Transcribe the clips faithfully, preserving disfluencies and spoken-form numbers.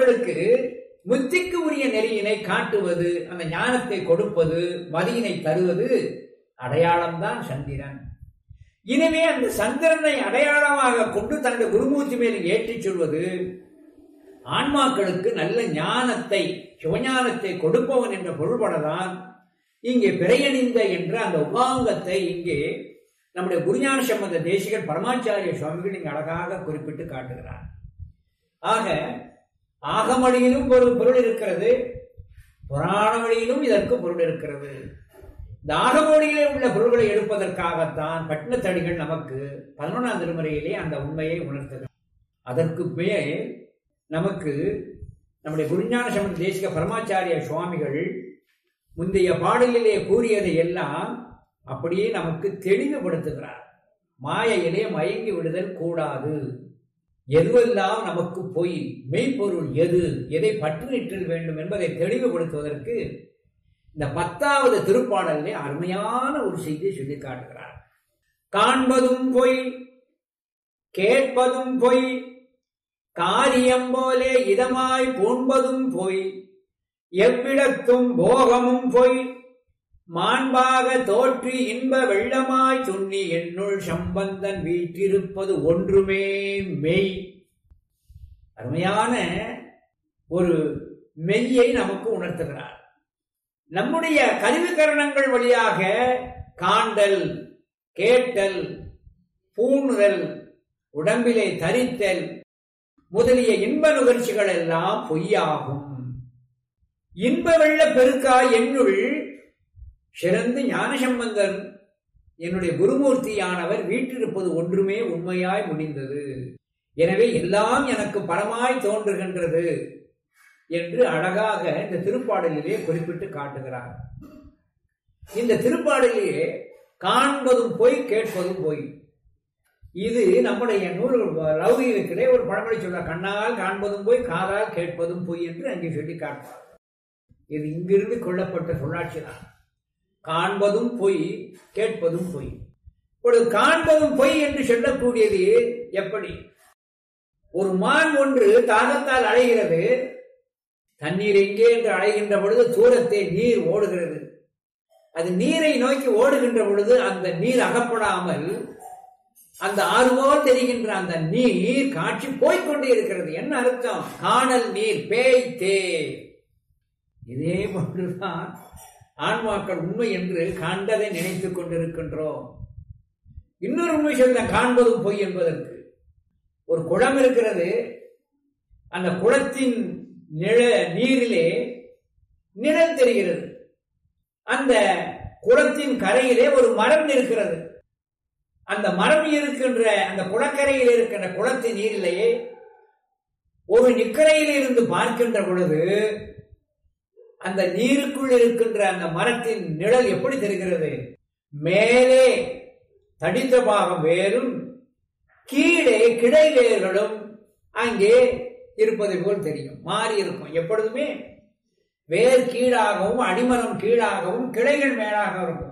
அவர்களுக்கு முத்திக்கு உரிய நெறியினை காட்டுவது, அந்த ஞானத்தை கொடுப்பது, மதியினை தருவது அடையாளம்தான் சந்திரன். எனவே அந்த சந்திரனை அடையாளமாக கொண்டு தன்னுடைய குருமூர்த்தி மேல் ஏற்றிச் சொல்வது ஆன்மாக்களுக்கு நல்ல ஞானத்தை, சிவஞானத்தை கொடுப்பவன் என்ற பொருள்படதான் இங்கே பிறையணிந்த என்ற அந்த உபாங்கத்தை இங்கே நம்முடைய குருஞான சம்பந்த தேசிகர் பரமாச்சாரிய சுவாமிகள் இங்கு அழகாக குறிப்பிட்டு காட்டுகிறார். ஆக ஆகமொழியிலும் ஒரு பொருள் இருக்கிறது, புராண வழியிலும் இதற்கு பொருள் இருக்கிறது. இந்த ஆகமொழியிலே உள்ள பொருள்களை எடுப்பதற்காகத்தான் பட்டினத்தடிகள் நமக்கு பதினொன்றாம் திருமுறையிலே அந்த உண்மையை உணர்த்துகிறார். அதற்கு மேல் நமக்கு நம்முடைய குருஞான சம்பந்த தேசிக பரமாச்சாரிய சுவாமிகள் முந்தைய பாடலிலே கூறியதை எல்லாம் அப்படியே நமக்கு தெளிவுபடுத்துகிறார். மாயையிலே மயங்கி விடுதல் கூடாது, எதுவெல்லாம் நமக்கு பொய், மெய்ப்பொருள் எது, எதை பற்று நிற்றல் வேண்டும் என்பதை தெளிவுபடுத்துவதற்கு இந்த பத்தாவது திருப்பாடலிலே அருமையான ஒரு செய்தியை சொல்லி காட்டுகிறார். காண்பதும் பொய், கேட்பதும் பொய், காரியம் போலே இதமாய் பூண்பதும் பொய், எவ்விடத்தும் போகமும் பொய், மாண்பாக தோற்றி இன்ப வெள்ளமாய் துண்ணி என்னுள் சம்பந்தன் வீற்றிருப்பது ஒன்றுமே மெய். அருமையான ஒரு மெய்யை நமக்கு உணர்த்துகிறார். நம்முடைய கருவிகரணங்கள் வழியாக காண்டல், கேட்டல், பூணுதல், உடம்பிலே தரித்தல் முதலிய இன்ப நுகர்ச்சிகள் எல்லாம் பொய்யாகும். இன்ப வெள்ள பெருக்காய் என்னுள் சிறந்து ஞானசம்பந்தன் என்னுடைய குருமூர்த்தியானவர் வீற்றிருப்பது ஒன்றுமே உண்மையாய் முடிந்தது. எனவே எல்லாம் எனக்கு பரமாய் தோன்றுகின்றது என்று அழகாக இந்த திருப்பாடலிலே குறிப்பிட்டு காட்டுகிறார். இந்த திருப்பாடலிலே காண்பதும் பொய், கேட்பதும் பொய். இது நம்முடைய நூல் லௌகீகத்திலே ஒரு பழமொழி சொல்ல, கண்ணால் காண்பதும் பொய், காதால் கேட்பதும் பொய் என்று அங்கே சொல்லி காட்டுவார். இது இங்கிருந்து கொள்ளப்பட்ட சொல்லாட்சி தான். காண்பதும் பொய், கேட்பதும் பொய். இப்பொழுது காண்பதும் பொய் என்று சொல்லக்கூடியது எப்படி? ஒரு மான் ஒன்று தாகத்தால் அலைகிறது. தண்ணீர் எங்கே என்று அலைகின்ற பொழுது தூரத்தை நீர் ஓடுகிறது. அது நீரை நோக்கி ஓடுகின்ற பொழுது அந்த நீர் அகப்படாமல் அந்த ஆறுபோல் தெரிகின்ற அந்த நீர் காட்சி போய்கொண்டே இருக்கிறது. என்ன அர்த்தம்? காணல் நீர் பேய் தே. இதே போன்றுதான் ஆன்மாக்கள் உண்மை என்று காண்பதை நினைத்துக் கொண்டிருக்கின்றோம். இன்னொரு உண்மை சொல்ல, காண்பதும் பொய் என்பதற்கு ஒரு குளம் இருக்கிறது. அந்த குளத்தின் நிழ நீரிலே நிழல் தெரிகிறது. அந்த குளத்தின் கரையிலே ஒரு மரம் இருக்கிறது. அந்த மரம் இருக்கின்ற அந்த குளக்கரையில் இருக்கின்ற குளத்தின் நீரிலேயே ஒரு நிக்கரையில் இருந்து பார்க்கின்ற பொழுது அந்த நீருக்குள் இருக்கின்ற அந்த மரத்தின் நிழல் எப்படி தெரிகிறது? மேலே தடித்த பாகம் வேறும் கீழே கிளை வேர்களும் அங்கே இருப்பதை போல் தெரியும். மாறி இருக்கும். எப்பொழுதுமே வேர் கீழாகவும் அடிமரம் கீழாகவும் கிளைகள் மேலாக இருக்கும்.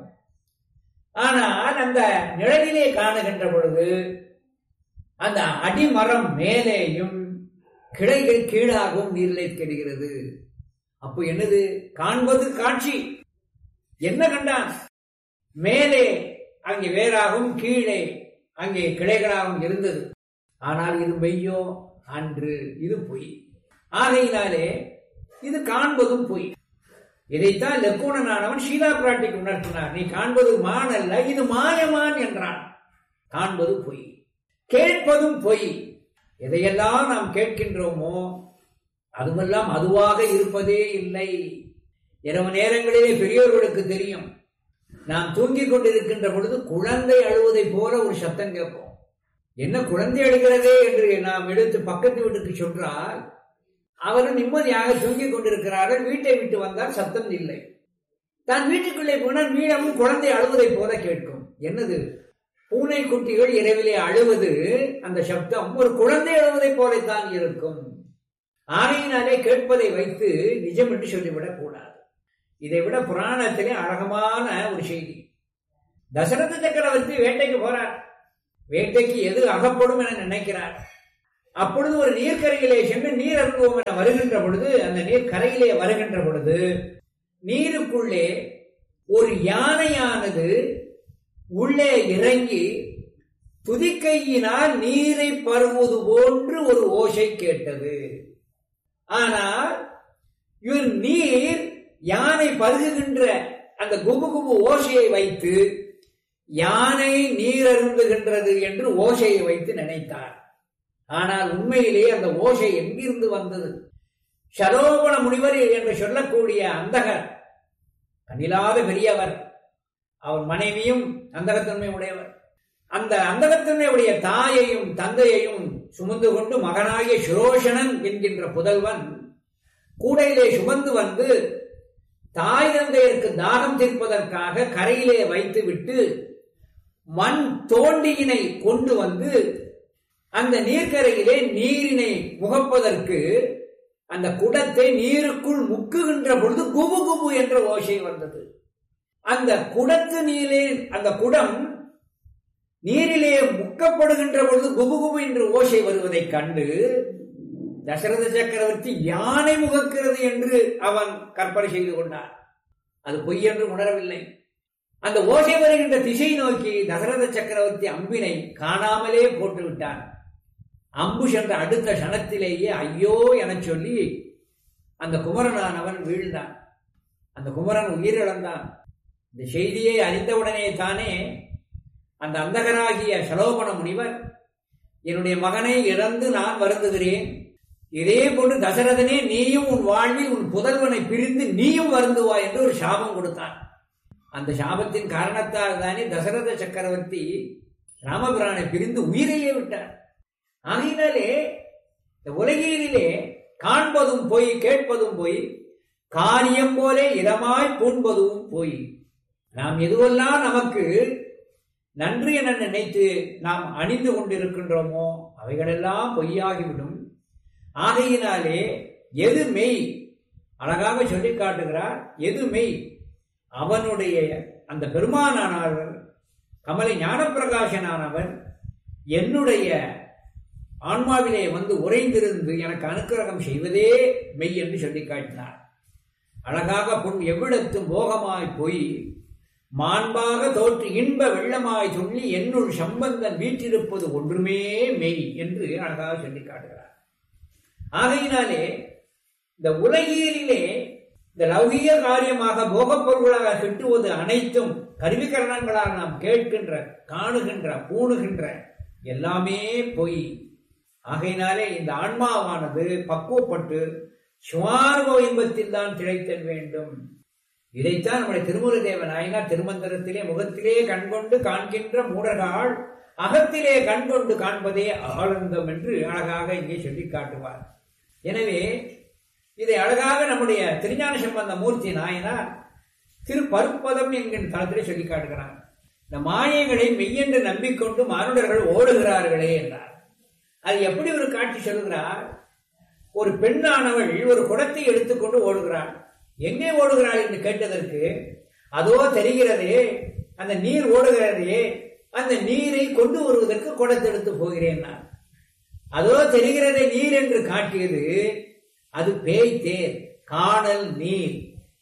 ஆனால் அந்த நிழலிலே காணுகின்ற பொழுது அந்த அடிமரம் மேலேயும் கிளைகள் கீழாகவும் நீரிலே தெரிகிறது. அப்போ என்னது? காண்பது காட்சி. என்ன கண்டான்? மேலே அங்கே வேறாகவும் கீழே அங்கே கிளைகளாகவும் இருந்தது. ஆனால் இது மெய்யோ? அன்று. இது பொய். ஆகையினாலே இது காண்பதும் பொய். இதைத்தான் லெக்கூணனானவன் ஷீலா பிராட்டிக்கு உணர்த்தினார். நீ காண்பது மான் அல்ல, இது மாயமான் என்றான். காண்பது பொய். கேட்பதும் பொய். எதையெல்லாம் நாம் கேட்கின்றோமோ அதுவெல்லாம் அதுவாக இருப்பதே இல்லை. இரவு நேரங்களிலே பெரியோர்களுக்கு தெரியும். நாம் தூங்கிக் கொண்டிருக்கின்ற பொழுது குழந்தை அழுவதை போல ஒரு சத்தம் கேட்போம். என்ன குழந்தை அழுகிறதே என்று நாம் எடுத்து பக்கத்து வீட்டுக்கு சொன்னால் அவர்கள் நிம்மதியாக தூங்கிக் கொண்டிருக்கிறார்கள். வீட்டை விட்டு வந்தால் சத்தம் இல்லை. தான் வீட்டுக்குள்ளே போனால் மீளமும் குழந்தை அழுவதை போல கேட்கும். என்னது? பூனை குட்டிகள் இரவிலே அழுவது, அந்த சப்தம் ஒரு குழந்தை அழுவதை போலத்தான் இருக்கும். ஆகையினாலே கேட்பதை வைத்து நிஜம் என்று சொல்லிவிடக் கூடாது. இதை விட புராணத்திலே அழகமான ஒரு செய்தி. தசரத சக்கரவர்த்தி வேட்டைக்கு போறார். வேட்டைக்கு எது அகப்படும் என நினைக்கிறார். அப்பொழுது ஒரு நீர்க்கரையிலே சென்று நீர் அருந்துவோம் என வருகின்ற பொழுது, அந்த நீர் கரையிலே வருகின்ற பொழுது நீருக்குள்ளே ஒரு யானையானது உள்ளே இறங்கி துதிக்கையினால் நீரை பருகுவது போன்று ஒரு ஓசை கேட்டது. ஆனால் இவர் நீர் யானை பருகுகின்ற அந்த குபு குபு ஓசையை வைத்து யானை நீர் அருந்துகின்றது என்று ஓசையை வைத்து நினைத்தார். ஆனால் உண்மையிலே அந்த ஓசை எங்கிருந்து வந்தது? சரோபண முனிவர் என்று சொல்லக்கூடிய அந்தகர், கண்ணில்லாத பெரியவர், அவர் மனைவியும் அந்தகத்தன்மை உடையவர். அந்த அந்தகத்தன்மையுடைய தாயையும் தந்தையையும் சுமந்து கொண்டு மகனாகிய சுரோஷணன் என்கின்ற புதல்வன் கூடையிலே சுமந்து வந்து தாய் தந்தையருக்கு தாகம் தீர்ப்பதற்காக கரையிலே வைத்து விட்டு மண் தோண்டியினை கொண்டு வந்து அந்த நீர்க்கரையிலே நீரினை முகப்பதற்கு அந்த குடத்தை நீருக்குள் முக்குகின்ற பொழுது குபு குபு என்ற ஓசை வந்தது. அந்த குடத்து நீரே அந்த குடம் நீரிலே முக்கப்படுகின்ற பொழுது குபு குபு என்று ஓசை வருவதைக் கண்டு தசரத சக்கரவர்த்தி யானை முகக்கிறது என்று அவன் கற்பனை செய்து கொண்டார். அது பொய் என்று உணரவில்லை. அந்த ஓசை வருகின்ற திசை நோக்கி தசரத சக்கரவர்த்தி அம்பினை காணாமலே போட்டு விட்டான். அம்பு சென்ற அடுத்த கணத்திலேயே ஐயோ என சொல்லி அந்த குமரனானவன் வீழ்ந்தான். அந்த குமரன் உயிரிழந்தான். இந்த செய்தியை அறிந்தவுடனே தானே அந்த அந்தகராகிய சலோபண முனிவர், என்னுடைய மகனை இழந்து நான் வருந்துகிறேன், இதே போன்று தசரதனே நீயும் உன் வாழ்வில் உன் புதல்வனை பிரிந்து நீயும் வருந்துவாய் என்று ஒரு சாபம் கொடுத்தான். அந்த சாபத்தின் காரணத்தால் தானே தசரத சக்கரவர்த்தி ராமபிரானை பிரிந்து உயிரையே விட்டார். ஆகினாலே இந்த உலகிலே காண்பதும் போய், கேட்பதும் போய், காரியம் போல இடமாய் பூண்பதும் போய். நாம் எதுவெல்லாம் நமக்கு நன்றி என நினைத்து நாம் அணிந்து கொண்டிருக்கின்றோமோ அவைகளெல்லாம் பொய்யாகிவிடும். ஆகையினாலே எது மெய், அழகாக சொல்லி காட்டுகிறார். எது மெய், அவனுடைய அந்த பெருமானானவர், கமலை ஞானப்பிரகாசனானவர் என்னுடைய ஆன்மாவிலே வந்து உறைந்திருந்து எனக்கு அனுக்கிரகம் செய்வதே மெய் என்று சொல்லி காட்டினார். அழகாக பொன் எவ்விடத்தும் போகமாய் போய் மாண்பாக தோற்று இன்ப வெள்ளமாய் சொல்லி என்னுள் சம்பந்தன் வீற்றிருப்பது ஒன்றுமே மெய் என்று அழகாக சொல்லி காட்டுகிறார். ஆகையினாலே இந்த உலகியலிலே இந்த லௌகிக காரியமாக போகப் பொருள்களாக கிட்டுவது அனைத்தும் கருவிகரணங்களால் நாம் கேட்கின்ற, காணுகின்ற, பூணுகின்ற எல்லாமே பொய். ஆகையினாலே இந்த ஆன்மாவானது பக்குவப்பட்டு சுவார்வ இன்பத்தில் தான் திளைத்தல் வேண்டும். இதைத்தான் நம்முடைய திருமூல தேவ நாயனார் திருமந்திரத்திலே முகத்திலே கண்கொண்டு காண்கின்ற மூடர்கள் அகத்திலே கண்கொண்டு காண்பதே ஆனந்தம் என்று அழகாக இங்கே சொல்லி காட்டுவார். எனவே இதை அழகாக நம்முடைய திருஞான சம்பந்த மூர்த்தி நாயனார் திருப்பருப்பதம் என்கின்ற தளத்திலே சொல்லி காட்டுகிறார். இந்த மாயைகளை மெய்யென்று நம்பிக்கொண்டு மானுடர்கள் ஓடுகிறார்களே என்றார். அது எப்படி ஒரு காட்சி சொல்கிறார்? ஒரு பெண்ணானவள் ஒரு குடத்தை எடுத்துக்கொண்டு ஓடுகிறாள். எங்கே ஓடுகிறாள் என்று கேட்டதற்கு, அதோ தெரிகிறதே அந்த நீர் ஓடுகிறதே, அந்த நீரை கொண்டு வருவதற்கு குடத்தை எடுத்து போகிறேன் நான். அதோ தெரிகிறதே நீர் என்று காட்டியது அது பேய் தேர், காணல் நீர்.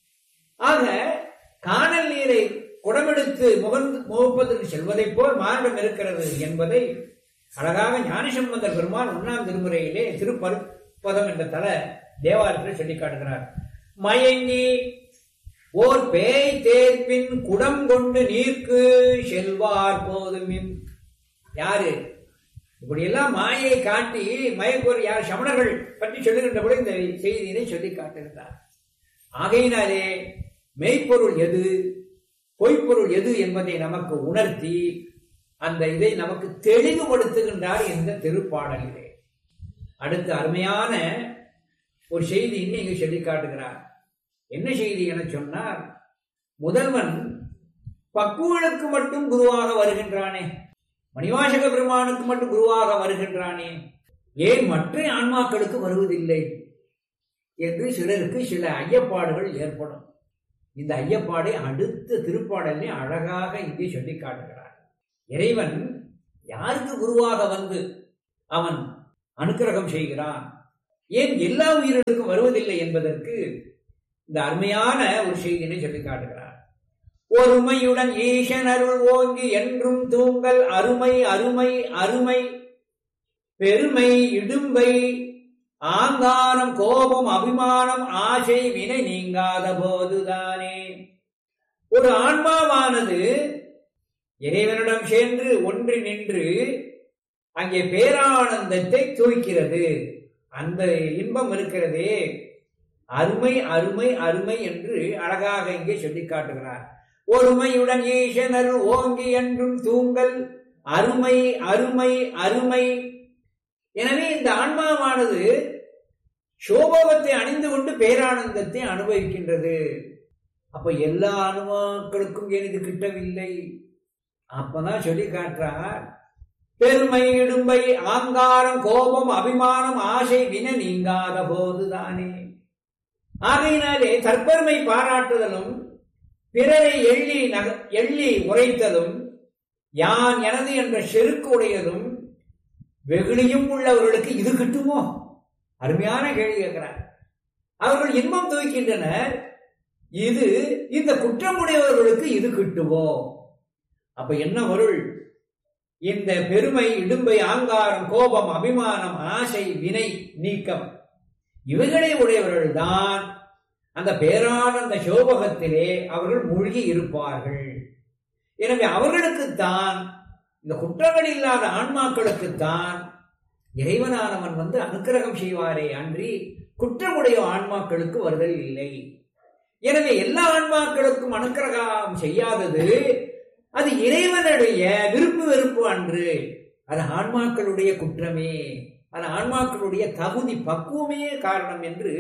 ஆக காணல் நீரை குடமெடுத்து முகந்து முகப்பதற்கு செல்வதைப் போல் மார்க்கம் இருக்கிறது என்பதை அழகாக ஞானசம்பந்தர் பெருமான் ஒன்னாம் திருமுறையிலே திருப்பருப்பதம் என்ற தல தேவாலயத்தில் சொல்லி காட்டுகிறார். மயங்கி ஓர் பேய் தேர்ப்பின் குடம் கொண்டு நீர்க்கு செல்வார் போதுமின். யாரு இப்படி எல்லாம் மாயை காட்டி மயக்கோர் யார் சமணர்கள் பற்றி சொல்லுகின்ற போது இந்த செய்தியினை சொல்லி காட்டுகின்றார். ஆகையினாலே மெய்ப்பொருள் எது, பொய்ப்பொருள் எது என்பதை நமக்கு உணர்த்தி அந்த இதை நமக்கு தெளிவுபடுத்துகின்றார் இந்த திருப்பாடலிலே. அடுத்த அருமையான ஒரு செய்தி இங்கு சொல்லி காட்டுகிறார். என்ன செய்தி என சொன்னார்? முதல்வன் பக்குவனுக்கு மட்டும் குருவாக வருகின்றானே, மணிவாசக பெருமானுக்கு மட்டும் குருவாக வருகின்றானே, ஏன் மற்ற ஆன்மாக்களுக்கு வருவதில்லை என்று சிலருக்கு சில ஐயப்பாடுகள் ஏற்படும். இந்த ஐயப்பாடை அடுத்த திருப்பாடலே அழகாக இங்கே சொல்லி காட்டுகிறார். இறைவன் யாருக்கு குருவாக வந்து அவன் அனுக்கிரகம் செய்கிறான். ஏன் எல்லா உயிர்களுக்கும் வருவதில்லை என்பதற்கு இந்த அருமையான ஒரு செய்தியை சொல்லி காட்டுகிறார். ஒருமையுடன் ஈசன் அருள் ஓங்கி என்றும் தூங்கல் அருமை அருமை அருமை பெருமை இடும்பை ஆங்காரம் கோபம் அபிமானம் ஆசை வினை நீங்காத போதுதானே. ஒரு ஆன்மாவானது இறைவனிடம் சென்று ஒன்றி நின்று அங்கே பேரானந்தத்தை தூய்க்கிறது. அந்த இன்பம் இருக்கிறதே அருமை அருமை அருமை என்று அழகாக இங்கே சொல்லி காட்டுகிறார். ஒருமையுடன் ஈசனர் ஓங்கி என்றும் தூங்கல் அருமை அருமை அருமை. எனவே இந்த ஆன்மாவானது சோபவத்தை அணிந்து கொண்டு பேரானந்தத்தை அனுபவிக்கின்றது. அப்ப எல்லா ஆன்மாக்களுக்கும் ஏன் இது கிட்டவில்லை? அப்பதான் சொல்லி காட்டுறார். பெருமை இடும்பை ஆங்காரம் கோபம் அபிமானம் ஆசை வின நீங்காத போதுதானே. ஆகையினாலே தற்பெருமை பாராட்டுதலும் பிறரை எள்ளி நக எள்ளி உரைத்ததும் யான் எனது என்ற செருக்கு உடையதும் வெகுளியும் உள்ளவர்களுக்கு இது கிட்டுமோ? அருமையான கேள்வி கேட்கிறார். அவர்கள் இன்பம் துவைக்கின்றனர், இது இந்த குற்றமுடையவர்களுக்கு இது கிட்டுவோ? அப்ப என்ன பொருள்? இந்த பெருமை இடும்பை ஆங்காரம் கோபம் அபிமானம் ஆசை வினை நீக்கம் இவைகளை உடையவர்கள் தான் அந்த பேரானந்த சோபகத்திலே அவர்கள் மூழ்கி இருப்பார்கள். எனவே அவர்களுக்குத்தான், இந்த குற்றங்கள் இல்லாத ஆன்மாக்களுக்குத்தான் இறைவனானவன் வந்து அனுக்கிரகம் செய்வாரே அன்றி குற்றமுடைய ஆன்மாக்களுக்கு வருதல் இல்லை. எனவே எல்லா ஆன்மாக்களுக்கும் அனுக்கிரகம் செய்யாதது அது இறைவனுடைய விருப்பு வெறுப்பு அன்று, அது ஆன்மாக்களுடைய குற்றமே, அது ஆன்மாக்களுடைய தகுதி பக்குவமே காரணம் என்று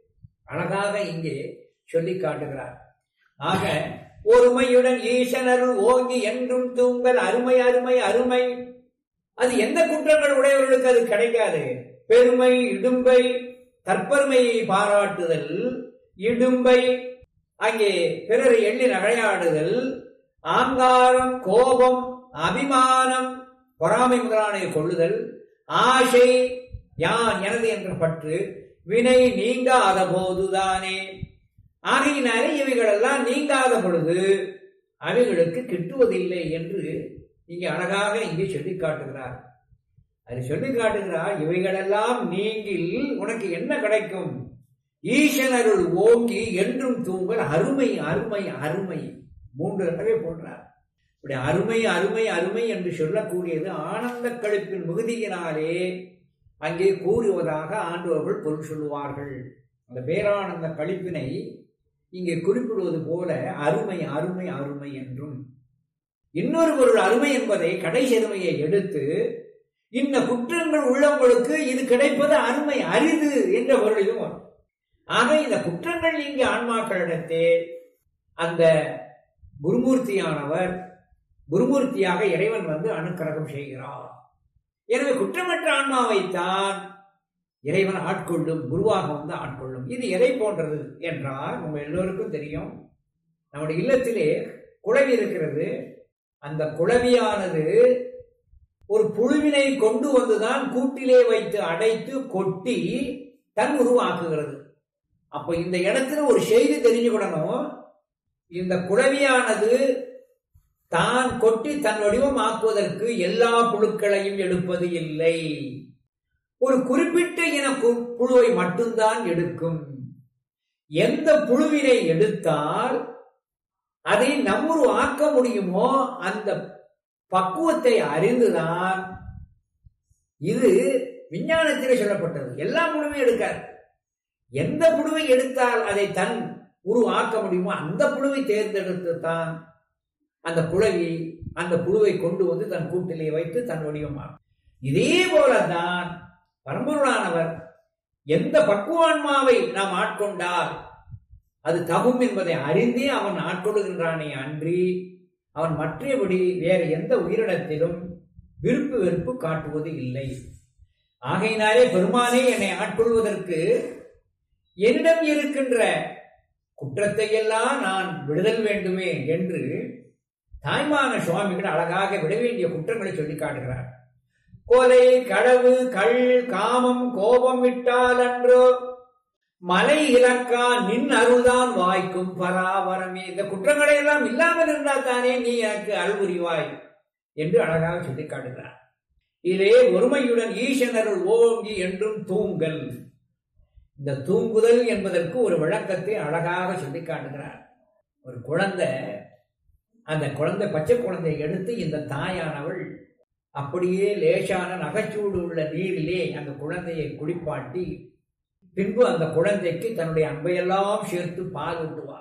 அழகாக இங்கே சொல்லி காட்டுகிறார். ஆக ஒருமையுடன் ஈசனருள் ஓங்கி என்றும் தூங்கல் அருமை அருமை அருமை. அது எந்த குற்றங்கள் உடையவர்களுக்கு அது கிடைக்காது. பெருமை இடும்பை தற்பெருமையை பாராட்டுதல், இடும்பை அங்கே பிறரை எள்ளி நகையாடுதல், ஆங்காரம் கோபம் அபிமானம் பொறாமை முதலானை கொள்ளுதல், ஆசை யான் எனது என்ற பற்று வினை நீங்காத போதுதானே. ஆகையினாலே இவைகளெல்லாம் நீங்காத பொழுது அவைகளுக்கு கிட்டுவதில்லை என்று இங்கே அழகாக இங்கே சொல்லி காட்டுகிறார். அது சொல்லி காட்டுகிறார், இவைகளெல்லாம் நீங்கில் உனக்கு என்ன கிடைக்கும்? ஈசனருள் ஓங்கி என்றும் தூங்கல் அருமை அருமை அருமை. மூன்று தடவை போன்றார். இப்படி அருமை அருமை அருமை என்று சொல்லக்கூடியது ஆனந்த கழிப்பின் மிகுதியினாலே அங்கே கூறுவதாக ஆண்டவர்கள் பொருள் சொல்லுவார்கள். அந்த பேரானந்த கழிப்பினை இங்கே குறிப்பிடுவது போல அருமை அருமை அருமை என்றும், இன்னொரு பொருள் அருமை என்பதை கடைசெருமையை எடுத்து இந்த குற்றங்கள் உள்ளவங்களுக்கு இது கிடைப்பது அருமை அரிது என்ற பொருளிலும் வரும். ஆக இந்த குற்றங்கள் இங்கே ஆன்மாக்களிடத்தே அந்த குருமூர்த்தியானவர் குருமூர்த்தியாக இறைவன் வந்து அனுக்கிரகம் செய்கிறார். எனவே குற்றமற்ற ஆன்மாவைத்தான் இறைவன் ஆட்கொள்ளும், குருவாக வந்து ஆட்கொள்ளும். இது எதை போன்றது என்றால் நம்ம எல்லோருக்கும் தெரியும். நம்முடைய இல்லத்திலே குளவி இருக்கிறது. அந்த குளவியானது ஒரு புழுவினை கொண்டு வந்துதான் கூட்டிலே வைத்து அடைத்து கொட்டி தன் உருவாக்குகிறது. அப்ப இந்த இடத்துல ஒரு செய்தி தெரிஞ்சுக்கணும். இந்த குளவியானது தான் கொட்டி தன் வடிவம் ஆக்குவதற்கு எல்லா புழுக்களையும் எடுப்பது இல்லை. ஒரு குறிப்பிட்ட இன புழுவை மட்டும்தான் எடுக்கும். எந்த புழுவினை எடுத்தால் அதை நம்மொரு ஆக்க முடியுமோ அந்த பக்குவத்தை அறிந்துதான். இது விஞ்ஞானத்திலே சொல்லப்பட்டது. எல்லா புழுவையும் எடுக்காது. எந்த புழுவை எடுத்தால் அதை தன் உருவாக்க முடியுமோ அந்த புழுவை தேர்ந்தெடுத்துத்தான் அந்த குளவி அந்த புழுவை கொண்டு வந்து தன் கூட்டிலே வைத்து தன் வடிவமாகும். இதே போலதான் பரம்பொருளானவர் எந்த பக்குவான்மாவை நாம் ஆட்கொண்டால் அது தகும் என்பதை அறிந்தே அவன் ஆட்கொள்கின்றானே அன்றி அவன் மற்றபடி வேறு எந்த உயிரிடத்திலும் விருப்பு வெறுப்பு காட்டுவது இல்லை. ஆகையினாலே பெருமானே என்னை ஆட்கொள்வதற்கு என்னிடம் இருக்கின்ற குற்றத்தை எல்லாம் நான் விடுதல் வேண்டுமே என்று தாய்மான சுவாமிகள் அழகாக விட வேண்டிய குற்றங்களை சொல்லி காட்டுகிறார். கொலை, களவு, கள், காமம், கோபம் விட்டால் அன்றோ மலை இலக்கா நின் அருள்தான் வாய்க்கும் பராபரமே. இந்த குற்றங்களை எல்லாம் இல்லாமல் இருந்தால் தானே நீ எனக்கு அருள்புரிவாய் என்று அழகாக சொல்லி காட்டுகிறார். இதே ஒருமையுடன் ஈசனருள் ஓங்கி என்றும் தூங்கல். இந்த தூங்குதல் என்பதற்கு ஒரு விளக்கத்தை அழகாக சொல்லி காட்டுகிறார். ஒரு குழந்தை, அந்த குழந்தை பச்சை குழந்தையை எடுத்து இந்த தாயானவள் அப்படியே லேசான நகைச்சூடு உள்ள நீரிலே அந்த குழந்தையை குளிப்பாட்டி பின்பு அந்த குழந்தைக்கு தன்னுடைய அன்பையெல்லாம் சேர்த்து பால் ஊட்டுவாள்.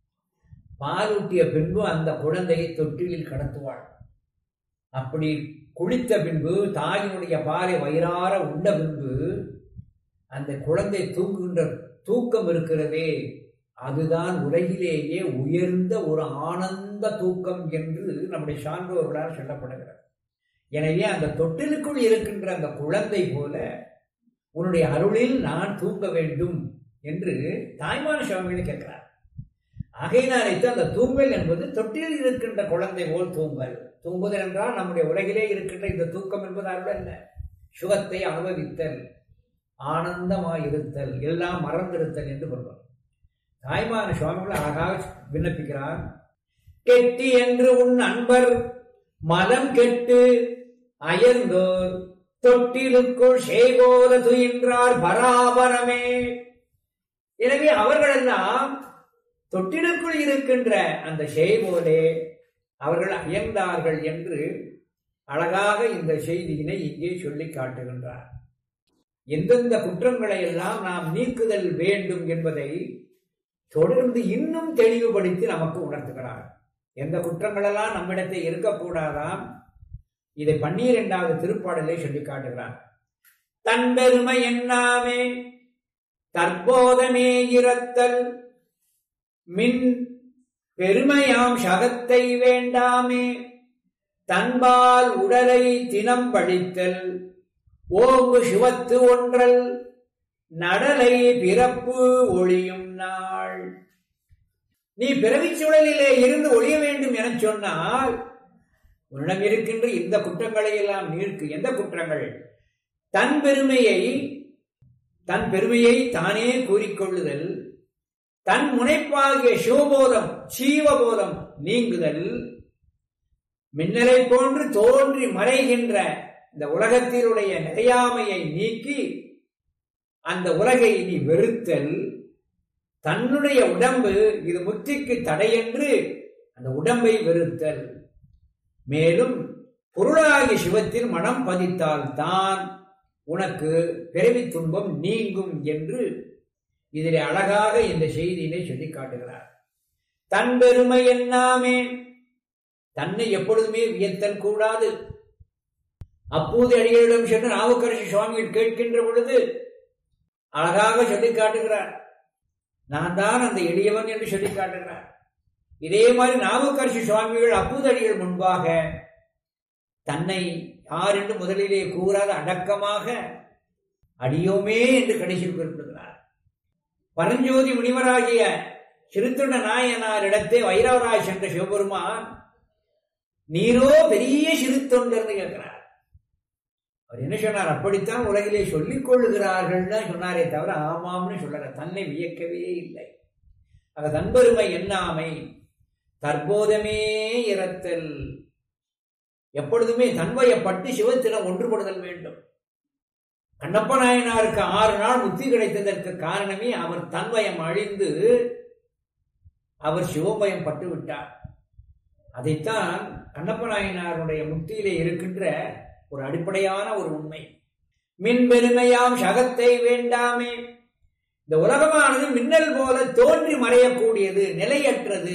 பால் ஊட்டிய பின்பு அந்த குழந்தையை தொட்டிலில் கடத்துவாள். அப்படி குளித்த பின்பு தாயினுடைய பாலை வயிறார உண்ட பின்பு அந்த குழந்தை தூங்குகின்ற தூக்கம் இருக்கிறதே, அதுதான் உலகிலேயே உயர்ந்த ஒரு ஆனந்த தூக்கம் என்று நம்முடைய சான்றோர்களால் சொல்லப்படுகிறது. எனவே அந்த தொட்டிலுக்குள் இருக்கின்ற அந்த குழந்தை போல உன்னுடைய அருளில் நான் தூங்க வேண்டும் என்று தாய்மான சுவாமிகளை கேட்கிறார். ஆகையினாலைத்தான் அந்த தூங்கல் என்பது தொட்டில் இருக்கின்ற குழந்தை போல் தூங்கல். தூங்குதல் என்றால் நம்முடைய உலகிலே இருக்கின்ற இந்த தூக்கம் என்பது அருள் அல்ல. சுகத்தை அனுபவித்தல், ஆனந்தமாயிருத்தல், எல்லாம் மறந்திருத்தல் என்று சொல்வார். தாய்மான சுவாமிகள் அழகாக விண்ணப்பிக்கிறார். கெட்டி என்று உன் அன்பர் மலம் கெட்டு அயர்ந்தோர் தொட்டிலுக்குள் சேகோல துயின்றார் பராபரமே. எனவே அவர்களெல்லாம் தொட்டிலுக்குள் இருக்கின்ற அந்த சேகோலே அவர்கள் அயர்ந்தார்கள் என்று அழகாக இந்த செய்தியினை இங்கே சொல்லி காட்டுகின்றார். எந்தெந்த குற்றங்களை எல்லாம் நாம் நீக்குதல் வேண்டும் என்பதை தொடர்ந்து இன்னும் தெளிவுபடுத்தி நமக்கு உணர்த்துகிறார். எந்த குற்றங்களெல்லாம் நம்மிடத்தை இருக்கக்கூடாதாம், இதை பன்னிரண்டாவது திருப்பாடலை சொல்லி காட்டுகிறார். தன் பெருமை என்னாமே தற்போதமே இரத்தல் மின் பெருமையாம் சகத்தை வேண்டாமே தன்பால் உடலை தினம் பழித்தல் ஓங்கு சிவத்து ஒன்றல் நடலை பிறப்பு ஒளியும் நாள். நீ பிறவிச் சூழலிலே இருந்து ஒழிய வேண்டும் என சொன்னால் உன்னிடம் இருக்கின்ற இந்த குற்றங்களை எல்லாம் நீர்க்கு. எந்த குற்றங்கள்? தன் பெருமையை தன் பெருமையை தானே கூறிக்கொள்ளுதல், தன் முனைப்பாகிய சிவபோதம் சீவபோதம் நீங்குதல், மின்னலை போன்று தோன்றி மறைகின்ற இந்த உலகத்தினுடைய நிறையாமையை நீக்கி அந்த உலகை நீ வெறுத்தல், தன்னுடைய உடம்பு இது முக்திக்கு தடையென்று அந்த உடம்பை வெறுத்தல், மேலும் பொருளாகிய சிவத்தில் மனம் பதித்தால் தான் உனக்கு பிறவி துன்பம் நீங்கும் என்று இதிலே அழகாக இந்த செய்தியினை சொல்லி காட்டுகிறார். தன் பெருமை என்னாமே, தன்னை எப்பொழுதுமே வியத்தல் கூடாது. அப்போது அடிகளிடம் சென்று நாவுக்கரசு சுவாமிகள் கேட்கின்ற பொழுது அழகாக சொல்லி காட்டுகிறார். நான் தான் அந்த எளியவன் என்று சொல்லி காட்டுகிறார். இதே மாதிரி நாவுக்கரசு சுவாமிகள் அப்பூதடிகள் முன்பாக தன்னை யார் என்று முதலிலே கூறாத அடக்கமாக அடியோமே என்று கடைசியில் குறிப்பிடுகிறார். பரஞ்சோதி முனிவராகிய சிறுத்தொண்ட நாயனார் இடத்தே வைரவராய் சென்ற சிவபெருமான் நீரோ பெரிய சிறுத்தொண்டர் கேட்கிறார். அவர் என்ன சொன்னார்? அப்படித்தான் உலகிலே சொல்லிக் கொள்ளுகிறார்கள் தான் சொன்னாரே தவிர ஆமாம்னு சொல்லல. தன்னை வியக்கவே இல்லை. ஆக தன்பெருமை எண்ணாமை தற்போதமே இரத்தல், எப்பொழுதுமே தன்வயப்பட்டு சிவத்திடம் ஒன்றுபடுதல் வேண்டும். கண்ணப்ப நாயனாருக்கு ஆறு நாள் முக்தி கிடைத்ததற்கு காரணமே அவர் தன்வயம் அழிந்து அவர் சிவபயம் பட்டு விட்டார். அதைத்தான் கண்ணப்ப நாயனாருடைய முக்தியிலே இருக்கின்ற ஒரு அடிப்படையான ஒரு உண்மை. மின் பெருமையாம் சகத்தை வேண்டாமே, இந்த உலகமானது மின்னல் போல தோன்றி மறையக்கூடியது, நிலையற்றது,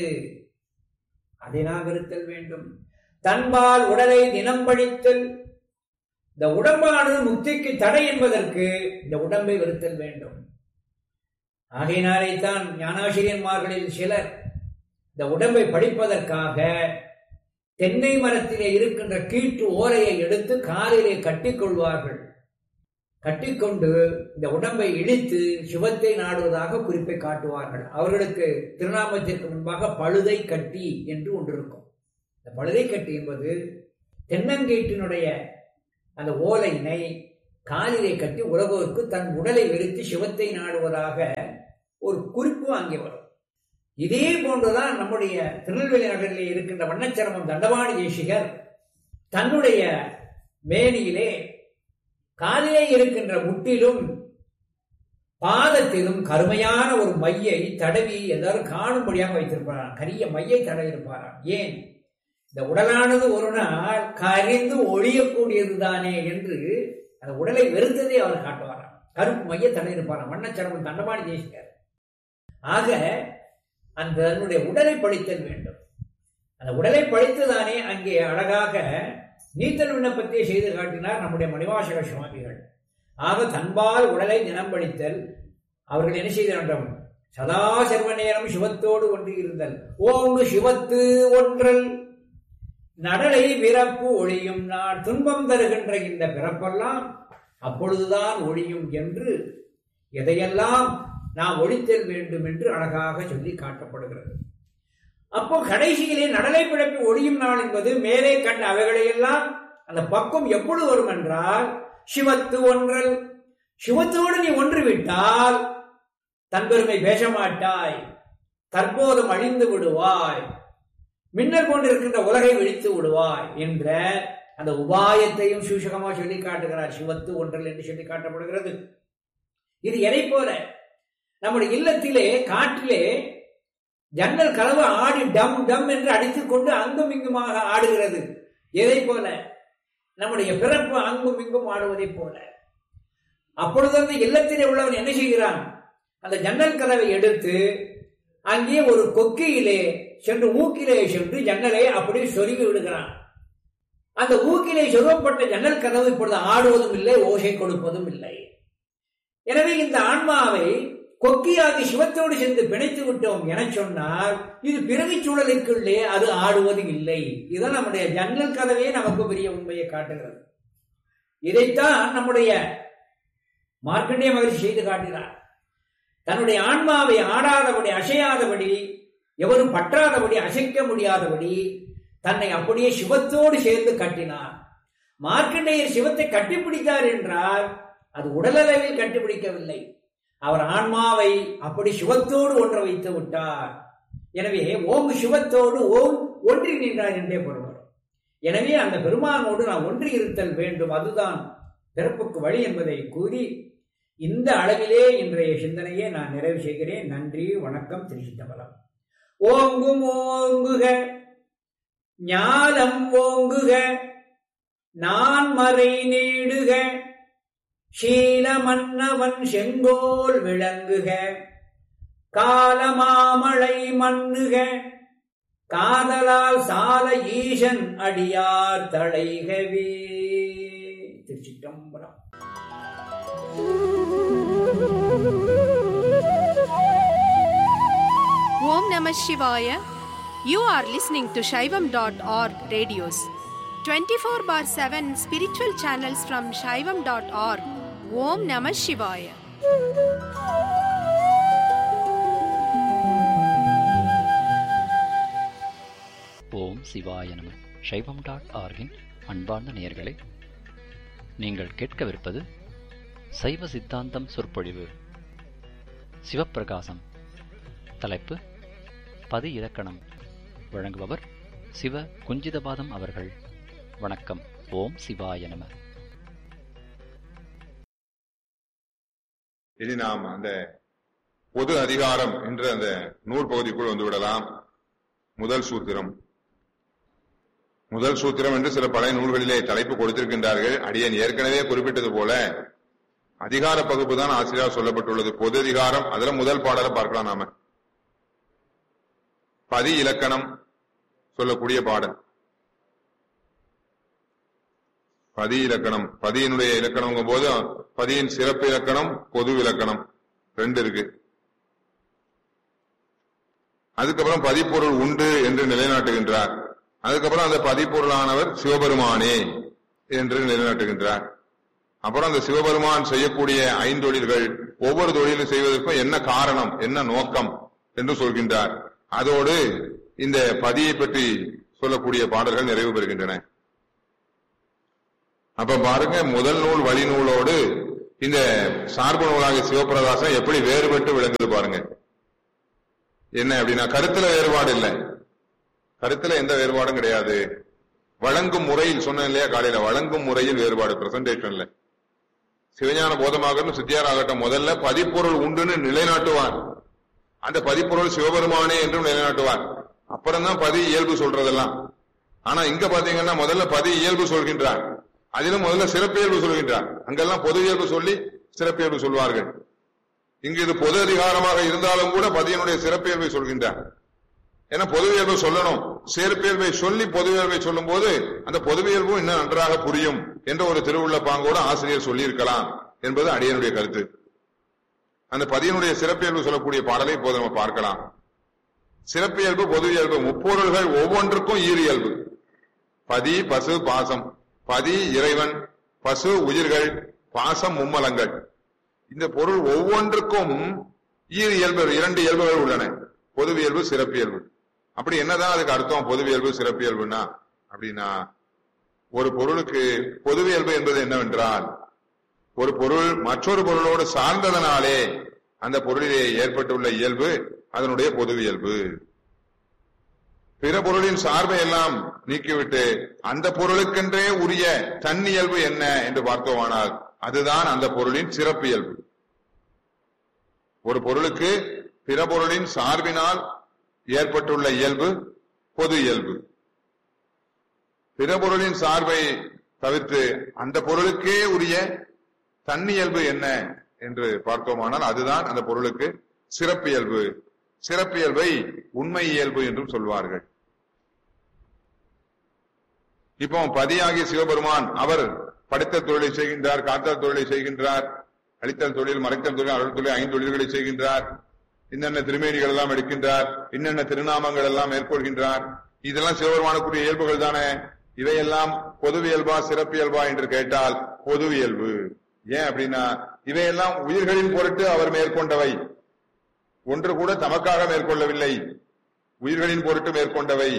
அதை நாம் வெறுத்தல் வேண்டும். தன்பால் உடலை தினம் பழித்தல், இந்த உடம்பானது முக்திக்கு தடை என்பதற்கு இந்த உடம்பை வெறுத்தல் வேண்டும். ஆகையினாலேத்தான் ஞானாசிரியன்மார்களில் சிலர் இந்த உடம்பை படிப்பதற்காக தென்னை மரத்திலே இருக்கின்ற கீற்று ஓலையை எடுத்து காலிலே கட்டிக்கொள்வார்கள். கட்டிக்கொண்டு இந்த உடம்பை இடித்து சிவத்தை நாடுவதாக குறிப்பை காட்டுவார்கள். அவர்களுக்கு திருநாமத்திற்கு முன்பாக பழுதை கட்டி என்று ஒன்று இருக்கும். இந்த பழுதை கட்டி என்பது தென்னங்கீற்றினுடைய அந்த ஓலையினை காலிலே கட்டி உலகோருக்கு தன் உடலை வெறுத்து சிவத்தை நாடுவதாக ஒரு குறிப்பு அங்கே வரும். இதே போன்றுதான் நம்முடைய திருநெல்வேலி நகரிலே இருக்கின்ற வண்ணச்சிரமம் தண்டபாணி தேசிகர் தன்னுடைய மேனியிலே காலிலே இருக்கின்ற முட்டிலும் பாதத்திலும் கருமையான ஒரு மையை தடவி எல்லாரும் காணும்படியாக வைத்திருப்பாராம். கரிய மையை தடவி இருப்பாராம். ஏன்? இந்த உடலானது ஒரு நாள் கரிந்து ஒழியக்கூடியதுதானே என்று அந்த உடலை வெறுத்ததை அவர் காட்டுவாராம். கருப்பு மைய தடவி இருப்பாராம் வண்ணச்சிரமம் தண்டபாணி தேசிகர். ஆக அந்த தன்னுடைய உடலை பழித்தல் வேண்டும். அந்த உடலை பழித்துதானே அங்கே அழகாக நீத்தல் விண்ணப்பத்தை செய்து காட்டினார் நம்முடைய மணிவாசக சுவாமிகள். ஆக தன்பால் உடலை தினம் பழித்தல். அவர்கள் என்ன செய்த வேண்டும்? சதா சர்வ நேரம் சிவத்தோடு ஒன்று இருந்தல். ஓங்கு சிவத்து ஒன்றல் நடலை பிறப்பு ஒழியும் நாள். துன்பம் தருகின்ற இந்த பிறப்பெல்லாம் அப்பொழுதுதான் ஒழியும் என்று எதையெல்லாம் நாம் ஒழித்தல் வேண்டும் என்று அழகாக சொல்லி காட்டப்படுகிறது. அப்போ கடைசியிலே நடலை பிறப்பு ஒழியும் நாள் என்பது மேலே கண்ட அவைகளையெல்லாம் அந்த பக்கம் எப்பொழுது வரும் என்றால் சிவத்து ஒன்றல். சிவத்தோடு நீ ஒன்று விட்டால் தன்பெருமை பேச மாட்டாய், தற்போதும் அழிந்து விடுவாய், மின்னல் கொண்டிருக்கின்ற உலகை விழித்து விடுவாய் என்ற அந்த உபாயத்தையும் சூசகமாக சொல்லி காட்டுகிறார். சிவத்து ஒன்றல் என்று சொல்லி காட்டப்படுகிறது. இது எதை போல நம்முடைய இல்லத்திலே காற்றிலே ஜன்னல் கதவு ஆடி டம் டம் என்று அடித்துக் கொண்டு அங்கும் இங்குமாக ஆடுகிறது. எதை போல? நம்முடைய பிறப்பு அங்கும் இங்கும் ஆடுவதை போல. அப்பொழுது அந்த இல்லத்திலே உள்ளவன் என்ன செய்கிறான்? அந்த ஜன்னல் கதவை எடுத்து அங்கே ஒரு கொக்கியிலே சென்று ஊக்கிலே சென்று ஜன்னலை அப்படி சொருகி விடுகிறான். அந்த ஊக்கிலே சொருகப்பட்ட ஜன்னல் கதவு இப்பொழுது ஆடுவதும் இல்லை, ஓசை கொடுப்பதும் இல்லை. எனவே இந்த ஆன்மாவை கொக்கியாகி சிவத்தோடு சென்று பிணைத்து விட்டோம் என சொன்னால் இது பிறவி சூழலுக்குள்ளே அது ஆடுவது இல்லை. இதுதான் நம்முடைய ஜன்னல் கதவே நமக்கு பெரிய உண்மையை காட்டுகிறது. இதைத்தான் நம்முடைய மார்க்கண்டேய மகரிஷி செய்து காட்டினார். தன்னுடைய ஆன்மாவை ஆடாதபடி, அசையாதபடி, எவரும் பற்றாதபடி, அசைக்க முடியாதபடி தன்னை அப்படியே சிவத்தோடு சேர்ந்து கட்டினார். மார்க்கண்டேயர் சிவத்தை கட்டிப்பிடித்தார் என்றால் அது உடலளவில் கட்டிப்பிடிக்கவில்லை. அவர் ஆன்மாவை அப்படி சிவத்தோடு ஒன்ற வைத்து விட்டார். எனவே ஓங்கு சிவத்தோடு ஓம் ஒன்றி நின்றார் என்றே பொருள். எனவே அந்த பெருமானோடு நான் ஒன்றி இருத்தல் வேண்டும், அதுதான் பிறப்புக்கு வழி என்பதை கூறி இந்த அளவிலே இன்றைய சிந்தனையை நான் நிறைவு செய்கிறேன். நன்றி, வணக்கம். திருச்சிற்றம்பலம். ஓங்கும் ஓங்குக ஞானம் ஓங்குக நான் மறை நீடுக சீல மன்னவன் செங்கோல் விளங்குக காலமாமழை மண்ணுக காதலால் சால ஈசன் அடியார் தழைகவே. திருச்சிற்றம்பலம். Om Namah Shivaya. You are listening to Shaivam dot org radios. twenty-four bar seven spiritual channels from Shaivam dot org. Om Namah Shivaya. ஓம் சிவாய நம. சைவம் டாட் ஆர்கின் அன்பார்ந்த நேயர்களே, நீங்கள் கேட்கவிருப்பது சைவ சித்தாந்தம் சொற்பொழிவு. சிவப்பிரகாசம். தலைப்பு பதி இலக்கணம். வழங்குபவர் சிவ குஞ்சிதபாதம் அவர்கள். வணக்கம். ஓம் சிவாய நம. இனி நாம் அந்த பொது அதிகாரம் என்ற அந்த நூல் பகுதிக்குள் வந்து விடலாம். முதல் சூத்திரம். முதல் சூத்திரம் என்று சில பழைய நூல்களிலே தலைப்பு கொடுத்திருக்கின்றார்கள். அடியேன் ஏற்கனவே குறிப்பிட்டது போல அதிகார பகுப்பு தான் ஆசிரியர் சொல்லப்பட்டுள்ளது. பொது அதிகாரம், அதுல முதல் பாடலை பார்க்கலாம். நாம பதி இலக்கணம் சொல்லக்கூடிய பாடல். பதி இலக்கணம், பதியினுடைய இலக்கணம் போது பதியின் சிறப்பு இலக்கணம், பொது இலக்கணம் ரெண்டு இருக்கு. அதுக்கப்புறம் பதிப்பொருள் உண்டு என்று நிலைநாட்டுகின்றார். அதுக்கப்புறம் அந்த பதிப்பொருளானவர் சிவபெருமானே என்று நிலைநாட்டுகின்றார். அப்புறம் அந்த சிவபெருமான் செய்யக்கூடிய ஐந்தொழில்கள், ஒவ்வொரு தொழிலும் செய்வதற்கும் என்ன காரணம், என்ன நோக்கம் என்று சொல்கின்றார். அதோடு இந்த பதியை பற்றி சொல்லக்கூடிய பாடல்கள் நிறைவு பெறுகின்றன. அப்ப பாருங்க, முதல் நூல் வழி நூலோடு இந்த சார்பு நூலாகிய சிவபிரகாசம் எப்படி வேறுபட்டு விளங்குது பாருங்க. என்ன அப்படின்னா, கருத்துல வேறுபாடு இல்லை, கருத்துல எந்த வேறுபாடும் கிடையாது. வழங்கும் முறையில் சொன்னேன் இல்லையா காலையில, வழங்கும் முறையில் வேறுபாடு, பிரசன்டேஷன்ல. சிவஞான போதமாகட்டும் சித்தியார் ஆகட்டும் முதல்ல பதிப்பொருள் உண்டுன்னு நிலைநாட்டுவார். அந்த பதிப்பொருள் சிவபெருமானே என்றும் நிலைநாட்டுவார். அப்புறம் தான் பதி இயல்பு சொல்றதெல்லாம். ஆனா இங்க பாத்தீங்கன்னா முதல்ல பதி இயல்பு சொல்கின்றார், அதிலும் முதல்ல சிறப்பியல்பு சொல்கின்றார். அங்கெல்லாம் பொது இயல்பு சொல்லி சிறப்பியல்பு சொல்வார்கள். இங்கு இது பொது அதிகாரமாக இருந்தாலும் கூட பதியனுடைய சிறப்பியல்பை சொல்கின்றார். ஏன்னா பொது இயல்பு சொல்லணும், சிறப்பியல்பை சொல்லி பொது இயல்பை சொல்லும் போது அந்த பொதுவியல்பும் இன்னும் நன்றாக புரியும் என்ற ஒரு திருவுள்ள பாங்கோடு ஆசிரியர் சொல்லியிருக்கலாம் என்பது அடியனுடைய கருத்து. அந்த பதியனுடைய சிறப்பியல்பு சொல்லக்கூடிய பாடலை இப்போது நம்ம பார்க்கலாம். சிறப்பியல்பு பொது இயல்பு முப்பொருள்கள் ஒவ்வொன்றுக்கும் ஈரியல்பு. பதி பசு பாசம். பதி இறைவன், பசு உயிர்கள், பாசம் மும்மலங்கள். இந்த பொருள் ஒவ்வொன்றுக்கும் ஈர் இயல்பு, இரண்டு இயல்புகள் உள்ளன, பொதுவியல்பு சிறப்பியல்பு. அப்படி என்னதான் அதுக்கு அர்த்தம் பொதுவியல்பு சிறப்பியல்புனா? அப்படின்னா ஒரு பொருளுக்கு பொதுவியல்பு என்பது என்னவென்றால், ஒரு பொருள் மற்றொரு பொருளோடு சார்ந்ததனாலே அந்த பொருளிலே ஏற்பட்டுள்ள இயல்பு அதனுடைய பொதுவியல்பு. பிற பொருளின் சார்பை எல்லாம் நீக்கிவிட்டு அந்த பொருளுக்கென்றே உரிய தன்னியல்பு என்ன என்று பார்த்தோமானால் அதுதான் அந்த பொருளின் சிறப்பியல்பு. ஒரு பொருளுக்கு பிற பொருளின் சார்பினால் ஏற்பட்டுள்ள இயல்பு பொது இயல்பு. பிற பொருளின் சார்பை தவிர்த்து அந்த பொருளுக்கே உரிய தன்னியல்பு என்ன என்று பார்த்தோமானால் அதுதான் அந்த பொருளுக்கு சிறப்பியல்பு. சிறப்பியல்பை உண்மை இயல்பு என்றும் சொல்வார்கள். இப்போ பதியாகிய சிவபெருமான் அவர் படைத்த தொழிலை செய்கின்றார், காத்தல் தொழிலை செய்கின்றார், அளித்தல் தொழில், மறைத்தல் தொழில், அருள் தொழில், ஐந்து தொழில்களை செய்கின்றார். இன்னென்ன திருமேனிகள் எல்லாம் எடுக்கின்றார், இன்னென்ன திருநாமங்கள் எல்லாம் மேற்கொள்கின்றார். இதெல்லாம் சிவபெருமானுக்குரிய இயல்புகள் தானே. இவையெல்லாம் பொதுவியல்பா சிறப்பியல்பா என்று கேட்டால் பொதுவியல்பு. ஏன் அப்படின்னா இவையெல்லாம் உயிர்களின் பொருட்டு அவர் மேற்கொண்டவை, ஒன்று கூட தமக்காக மேற்கொள்ளவில்லை, உயிர்களின் பொருட்டு மேற்கொண்டவை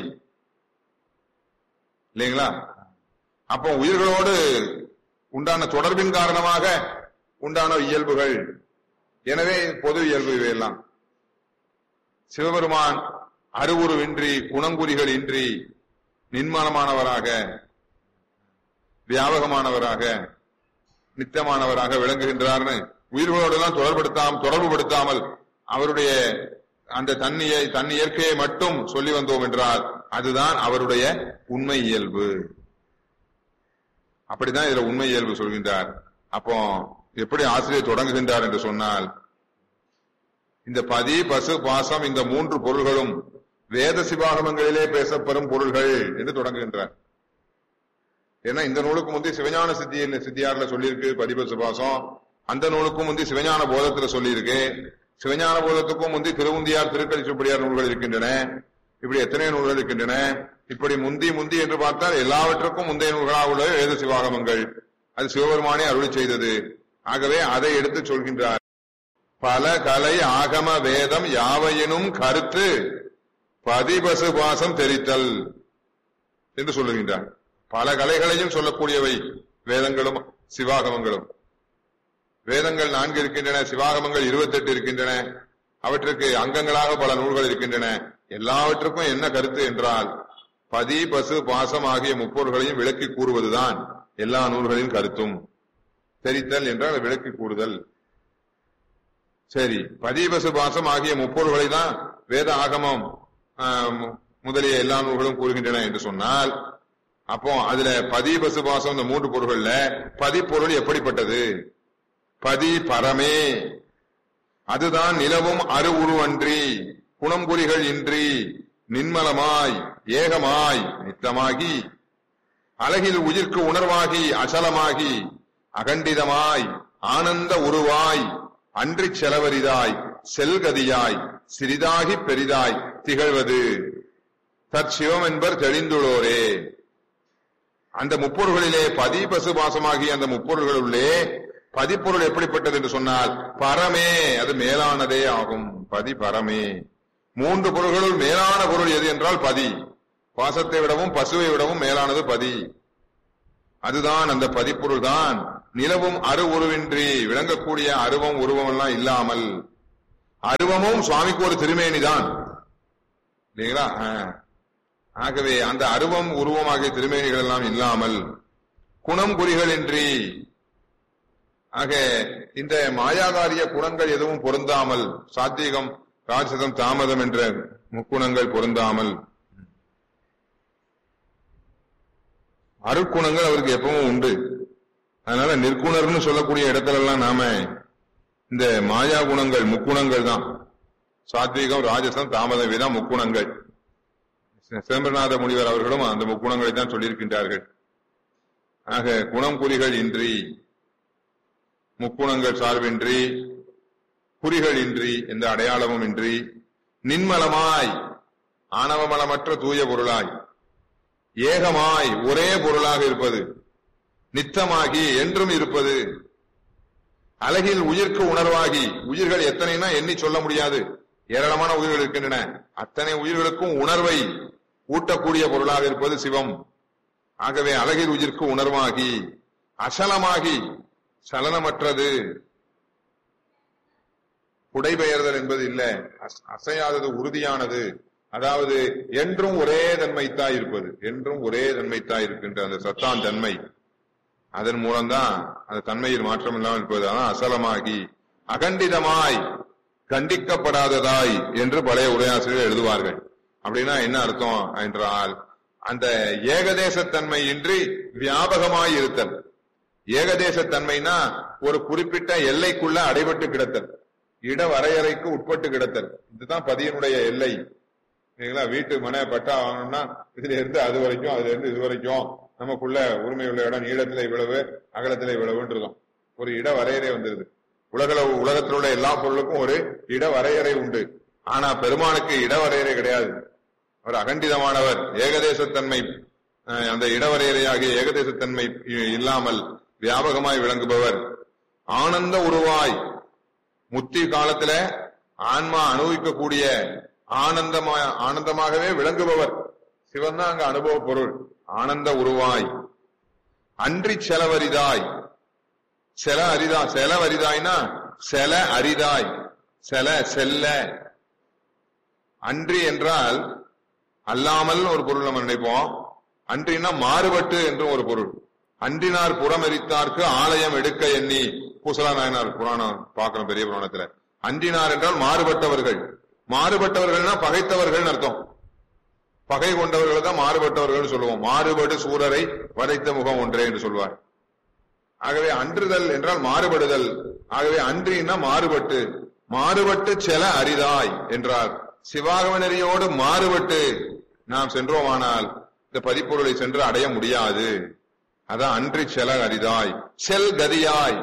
இல்லைங்களா? அப்போ உயிர்களோடு உண்டான தொடர்பின் காரணமாக உண்டான இயல்புகள். எனவே பொது இயல்பு இவையெல்லாம். சிவபெருமான் அருவுருவின்றி குணங்குறிகள் இன்றி நின்மலமானவராக, வியாபகமானவராக, நித்தமானவராக விளங்குகின்றார்னு உயிர்களோடு எல்லாம் தொடர்படுத்தாம தொடர்புபடுத்தாமல் அவருடைய அந்த தன்னியை தன் இயற்கையை மட்டும் சொல்லி வந்தோம் என்றால் அதுதான் அவருடைய உண்மை இயல்பு. அப்படிதான் இதுல உண்மை இயல்பு சொல்கின்றார். அப்போ எப்படி ஆசிரியர் தொடங்குகின்றார் என்று சொன்னால், இந்த பதி பசு பாசம் இந்த மூன்று பொருள்களும் வேத சிவாகமங்களிலே பேசப்படும் பொருள்கள் என்று தொடங்குகின்றார். ஏன்னா இந்த நூலுக்கு முந்தைய சிவஞான சித்தி சித்தியார்ல சொல்லியிருக்கு பதிபசு பாசம், அந்த நூலுக்கும் முந்தைய சிவஞான போதத்துல சொல்லியிருக்கு, சிவஞான போதத்துக்கும் முந்தி திருவுந்தியார் திருக்கலிச்சுப்படியார் நூல்கள் இருக்கின்றன. இப்படி எத்தனை நூல்கள் இருக்கின்றன. இப்படி முந்தி முந்தி என்று பார்த்தால் எல்லாவற்றுக்கும் முந்தைய நூல்களாக உள்ள வேத சிவாகமங்கள். அது சிவபெருமானே அருளி செய்தது. ஆகவே அதை எடுத்து சொல்கின்றார். பல கலை ஆகம வேதம் யாவையினும் கருத்து பதிபசு பாசம் தெரித்தல் என்று சொல்லுகின்றார். பல கலைகளையும் சொல்லக்கூடியவை வேதங்களும் சிவாகமங்களும். வேதங்கள் நான்கு இருக்கின்றன, சிவாகமங்கள் இருபத்தி எட்டு இருக்கின்றன. அவற்றுக்கு அங்கங்களாக பல நூல்கள் இருக்கின்றன. எல்லாவற்றுக்கும் என்ன கருத்து என்றால் பதி பசு பாசம் ஆகிய முப்பொருள்களையும் விளக்கி கூறுவதுதான் எல்லா நூல்களின் கருத்தும். தெரித்தல் என்றால் விளக்கி கூறுதல். சரி, பதி பசு பாசம் ஆகிய முப்பொருள்களை தான் வேத ஆகமம் முதலிய எல்லா நூல்களும் கூறுகின்றன என்று சொன்னால், அப்போ அதுல பதி பசு பாசம் இந்த மூன்று பொருள்கள்ல பதிப்பொருள் எப்படிப்பட்டது? பதி பரமே, அதுதான் நிலவும் அரு உருவன்றி குணம்புரிகள் இன்றி நின்மலமாய் ஏகமாய் நித்தமாகி அழகில் உயிர்க்கு உணர்வாகி அசலமாகி அகண்டிதமாய் ஆனந்த உருவாய் அன்றி செலவரிதாய் செல்கதியாய் சிறிதாகி பெரிதாய் திகழ்வது தற்சிவம் என்பர் தெளிந்துள்ளோரே. அந்த முப்பொருள்களிலே பதி பசு பாசமாகி அந்த முப்பொருள்களுள்ளே பதிப்பொருள் எப்படிப்பட்டது என்று சொன்னால் பரமே, அது மேலானதே ஆகும். பதி பரமே. மூன்று பொருள்களுள் மேலான பொருள் எது என்றால் பதி. பாசத்தை விடவும் பசுவை விடவும் மேலானது பதி. அதுதான் அந்த பதிப்பொருள் தான் நிலவும் அரு உருவின்றி விளங்கக்கூடிய அருவம் உருவம் எல்லாம் இல்லாமல், அருவமும் சுவாமிக்கு ஒரு திருமேனி தான் இல்லைங்களா? ஆகவே அந்த அருவம் உருவமாகிய திருமேனிகள் எல்லாம் இல்லாமல், குணம் குறிகள் இன்றி, ஆக இந்த மாயாகாரிய குணங்கள் எதுவும் பொருந்தாமல், சாத்வீகம் ராஜசம் தாமதம் என்ற முக்குணங்கள் பொருந்தாமல், அருட்குணங்கள் அவருக்கு எப்பவும் உண்டு. அதனால நிற்குணர்னு சொல்லக்கூடிய இடத்துல எல்லாம் நாம இந்த மாயா குணங்கள் முக்குணங்கள் தான், சாத்வீகம் ராஜசம் தாமதம் இதான் முக்குணங்கள். சிதம்பரநாத முனிவர் அவர்களும் அந்த முக்குணங்களை தான் சொல்லியிருக்கின்றார்கள். ஆக குணம் குறிகள் இன்றி, முக்குணங்கள் சார்பின்றி, குறிகள் இன்றி, எந்த அடையாளமும் இன்றி, நின்மலமாய் ஆணவமலமற்ற தூய பொருளாய், ஏகமாய் ஒரே பொருளாக இருப்பது, நித்தமாகி என்றும் இருப்பது, அழகில் உயிர்க்கு உணர்வாகி, உயிர்கள் எத்தனைனா எண்ணி சொல்ல முடியாது, ஏராளமான உயிர்கள் இருக்கின்றன, அத்தனை உயிர்களுக்கும் உணர்வை ஊட்டக்கூடிய பொருளாக இருப்பது சிவம். ஆகவே அழகில் உயிர்க்கு உணர்வாகி, அசலமாகி சலனமற்றது, புடைபெயர்தல் என்பது இல்ல, அசையாதது உறுதியானது, அதாவது என்றும் ஒரே தன்மைத்தாய் இருப்பது, என்றும் ஒரே தன்மைத்தாய் இருக்கின்ற அந்த சத்தான் தன்மை, அதன் மூலம்தான் அந்த தன்மையில் மாற்றம் இல்லாமல் இருப்பது. அதான் அசலமாகி, அகண்டிதமாய் கண்டிக்கப்படாததாய் என்று பழைய உரையாசிரியர் எழுதுவார்கள். அப்படின்னா என்ன அர்த்தம் என்றால், அந்த ஏகதேசத்தன்மை இன்றி வியாபகமாய் இருத்தல். ஏகதேசத்தன்மைனா ஒரு குறிப்பிட்ட எல்லைக்குள்ள அடைபட்டு கிடத்தல், இட வரையறைக்கு உட்பட்டு கிடத்தல். இதுதான் பதியினுடைய எல்லை. வீட்டு மனை பட்டா வாங்கணும்னா இதுல இருந்து அது வரைக்கும், அதுல இருந்து இது வரைக்கும் நமக்குள்ள உரிமை உள்ள இடம் நீளத்துல இவ்வளவு, அகலத்துல இவ்வளவுன்றதும் ஒரு இட வரையறை வந்துருது. உலக உலகத்தில் உள்ள எல்லா பொருளுக்கும் ஒரு இட வரையறை உண்டு. ஆனா பெருமானுக்கு இட வரையறை கிடையாது. அவர் அகண்டிதமானவர், ஏகதேசத்தன்மை, அந்த இடவரையறையாகிய ஏகதேசத்தன்மை இல்லாமல் வியாபகமாய் விளங்குபவர், ஆனந்த உருவாய், முத்தி காலத்துல ஆன்மா அனுபவிக்கக்கூடிய ஆனந்தமா ஆனந்தமாகவே விளங்குபவர் சிவன் தான் அங்க அனுபவ பொருள். ஆனந்த உருவாய், அன்றி செலவரிதாய், செல அரிதா, செலவரிதாய்னா செல அரிதாய், செல செல்ல, அன்றி என்றால் அல்லாமல் ஒரு பொருள் நம்ம நினைப்போம், அன்றினா மாறுபட்டு என்றும் ஒரு பொருள். அன்றினார் புறமெரித்தார்க்கு ஆலயம் எடுக்க எண்ணி, பூசலா நாயனார் புராணம் பார்க்கிறோம் பெரிய புராணத்துல. அன்றினார் என்றால் மாறுபட்டவர்கள், மாறுபட்டவர்கள்னா பகைத்தவர்கள் அர்த்தம். பகை கொண்டவர்கள் தான் மாறுபட்டவர்கள் சொல்லுவோம். மாறுபடு சூரரை வதைத்த முகம் ஒன்றே என்று சொல்வார். ஆகவே அன்றுதல் என்றால் மாறுபடுதல். ஆகவே அன்றினா மாறுபட்டு, மாறுபட்டு செல அரிதாய் என்றார். சிவாகம நெறியோடு மாறுபட்டு நாம் சென்றோமானால் இந்த பதிப்பொருளை சென்று அடைய முடியாது. அதான் அன்றி செல அரிதாய், செல் கதியாய்,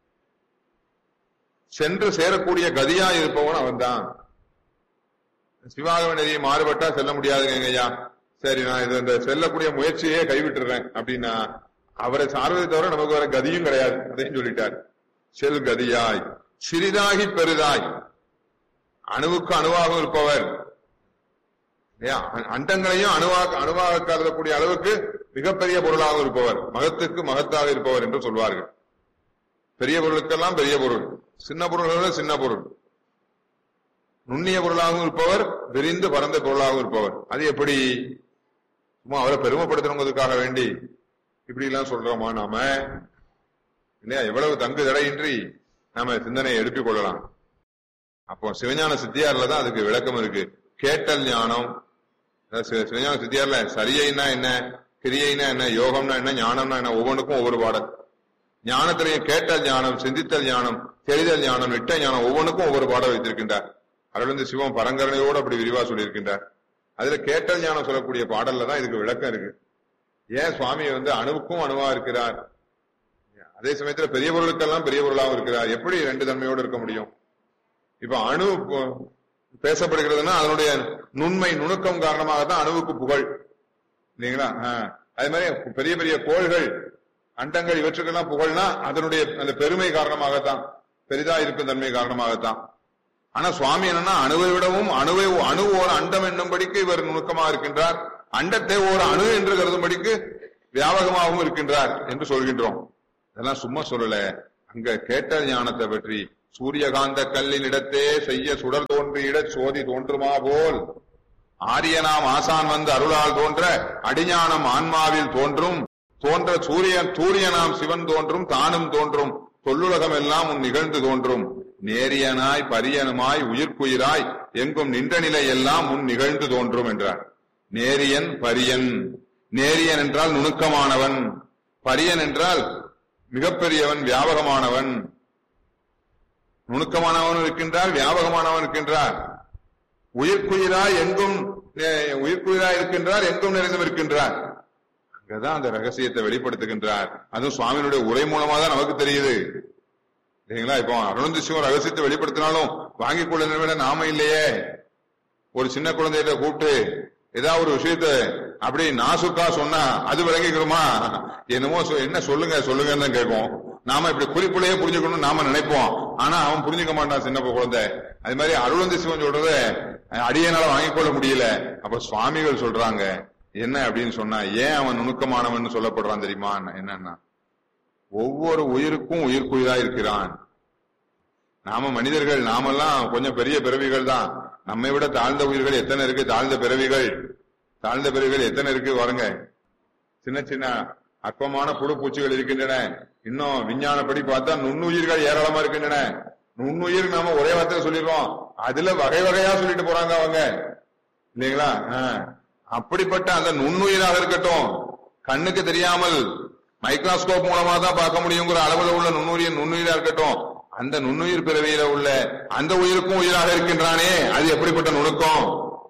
சென்று சேரக்கூடிய கதியாய் இருப்பவன் அவன் தான். சிவாகம நெறியை மாறுபட்டா செல்ல முடியாதுங்க ஐயா, சரி நான் இது இந்த செல்லக்கூடிய முயற்சியே கைவிட்டுறேன் அப்படின்னா அவரை சார்வதை தவிர நமக்கு வர கதியும் கிடையாது. அதையும் சொல்லிட்டார். செல் கதியாய், சிறிதாகி பெரிதாய், அணுவுக்கு அணுவாக இருப்பவர், அண்டங்களையும் அணுவாக அணுவாக கருதக்கூடிய அளவுக்கு மிகப்பெரிய பொருளாக இருப்பவர், மகத்துக்கு மகத்தாக இருப்பவர் என்று சொல்வார்கள். பெரிய பொருளுக்கெல்லாம் பெரிய பொருள், சின்ன பொருள்கள் சின்ன பொருள், நுண்ணிய பொருளாகவும் இருப்பவர், விரிந்து பரந்த பொருளாகவும் இருப்பவர். அது எப்படி? சும்மா அவரை பெருமைப்படுத்தணுங்கிறதுக்காக வேண்டி இப்படி எல்லாம் சொல்றோமா நாம? இல்லையா? எவ்வளவு தங்கு தடையின்றி நாம சிந்தனையை எழுப்பிக் கொள்ளலாம். அப்போ சிவஞான சித்தியார்ல தான் அதுக்கு விளக்கம் இருக்கு. கேட்டல் ஞானம், சிவஞான சித்தியார்ல சரியைனா என்ன, கிரியைனா என்ன, யோகம்னா என்ன, ஞானம்னா என்ன, ஒவ்வொன்றுக்கும் ஒவ்வொரு பாடல். ஞானத்திலேயே கேட்டல் ஞானம், சிந்தித்தல் ஞானம், தெரிதல் ஞானம், இட்ட ஞானம், ஒவ்வொன்றுக்கும் ஒவ்வொரு பாடம் வைத்திருக்கின்றார். அருள்ந்து சிவம் பரங்கரணையோடு அப்படி விரிவா சொல்லியிருக்கின்றார். அதுல கேட்டல் ஞானம் சொல்லக்கூடிய பாடல்ல தான் இதுக்கு விளக்கம் இருக்கு. ஏன் சுவாமி வந்து அணுவுக்கும் அணுவா இருக்கிறார், அதே சமயத்துல பெரிய பொருளுக்கெல்லாம் பெரிய பொருளாகவும் இருக்கிறார், எப்படி ரெண்டு தன்மையோடு இருக்க முடியும்? இப்ப அணு பேசப்படுகிறதுனா அதனுடைய நுண்மை நுணுக்கம் காரணமாகத்தான் அணுவுக்கு புகழ், இல்லைங்களா? அதே மாதிரி பெரிய பெரிய கோள்கள், அண்டங்கள், இவற்றுக்கெல்லாம் புகழ்னா அதனுடைய அந்த பெருமை காரணமாகத்தான், பெரிதா இருக்கும் தன்மை காரணமாகத்தான். ஆனா சுவாமி என்னன்னா அணுவை விடவும் அணுவை அணு ஓர் அண்டம் என்னும்படிக்கு இவர் நுணுக்கமாக இருக்கின்றார், அண்டத்தை ஓர் அணு என்று கருதும்படிக்கு வியாபகமாகவும் இருக்கின்றார் என்று சொல்கின்றோம். இதெல்லாம் சும்மா சொல்லல, அங்க கேட்ட ஞானத்தை பற்றி சூரியகாந்த கல்லின் இடத்தே செய்ய சுடர் தோன்றியிட சோதி தோன்றுமா போல் ஆரியனாம் ஆசான் வந்து அருளால் தோன்ற அடிஞானம் ஆன்மாவில் தோன்றும் தோன்ற சூரியன் சூரியனாம் சிவன் தோன்றும் தானும் தோன்றும் தொல்லுலகம் எல்லாம் உன் நிகழ்ந்து தோன்றும் நேரியனாய் பரியனுமாய் உயிர்க்குயிராய் எங்கும் நின்ற நிலை எல்லாம் முன் நிகழ்ந்து தோன்றும் என்றார். நேரியன் பரியன். நேரியன் என்றால் நுணுக்கமானவன், பரியன் என்றால் மிகப்பெரியவன், வியாபகமானவன். நுணுக்கமானவன் இருக்கின்றார், வியாபகமானவன் இருக்கின்றார். உயிர்க்குயிராய் எங்கும் உயிர்க்குயிராய் இருக்கின்றார், எங்கும் நிறைந்தும் இருக்கின்றார். அங்கதான் அந்த ரகசியத்தை வெளிப்படுத்துகின்றார். அதுவும் சுவாமியினுடைய உரை மூலமா தான் நமக்கு தெரியுது இல்லைங்களா? இப்போ அருணந்தி சிவம் ரகசியத்தை வெளிப்படுத்தினாலும் வாங்கிக் கொள்ள விட நாம இல்லையே. ஒரு சின்ன குழந்தைகிட்ட கூப்பிட்டு ஏதாவது ஒரு விஷயத்த அப்படி நாசுக்கா சொன்னா அது விளங்கிக்கிறோமா? என்னமோ என்ன சொல்லுங்க சொல்லுங்கன்னு தான் கேட்கும். நாம இப்படி குறிப்புலையே புரிஞ்சுக்கணும்னு நாம நினைப்போம். ஆனா அவன் புரிஞ்சுக்க மாட்டான், சின்ன குழந்தை. அது மாதிரி அருளந்தி சிவன் சொல்றத அடியனால வாங்கிக் கொள்ள முடியல. அப்ப சுவாமிகள் சொல்றாங்க என்ன அப்படின்னு சொன்னா, ஏன் அவன் நுணுக்கமானவன் சொல்லப்படுறான் தெரியுமா? என்னன்னா, ஒவ்வொரு உயிருக்கும் உயிர்க்குயிரா இருக்கிறான். நாம மனிதர்கள், நாமெல்லாம் கொஞ்சம் பெரிய பிறவிகள் தான். நம்மை விட தாழ்ந்த உயிர்கள் எத்தனை இருக்கு, தாழ்ந்த பிறவிகள் தாழ்ந்த பிறவிகள் எத்தனை இருக்கு பாருங்க. சின்ன சின்ன அற்பமான புழு பூச்சிகள் இருக்கின்றன. இன்னும் விஞ்ஞானப்படி பார்த்தா நுண்ணுயிர்கள் ஏராளமா இருக்கின்றன. நுண்ணுயிர் நாம ஒரே வார்த்தையில சொல்லிடுறோம், அதுல வகை வகையா சொல்லிட்டு போறாங்க அவங்க இல்லைங்களா? அப்படிப்பட்ட அந்த நுண்ணுயிராக இருக்கட்டும், கண்ணுக்கு தெரியாமல் மைக்ரோஸ்கோப் மூலமா தான் பார்க்க முடியுங்கிற அளவுல உள்ள நுண்ணுயிர் நுண்ணுயிரா இருக்கட்டும், அந்த நுண்ணுயிர் பிறவியில உள்ள அந்த உயிருக்கும் உயிராக இருக்கின்றானே, அது எப்படிப்பட்ட நுணுக்கம்!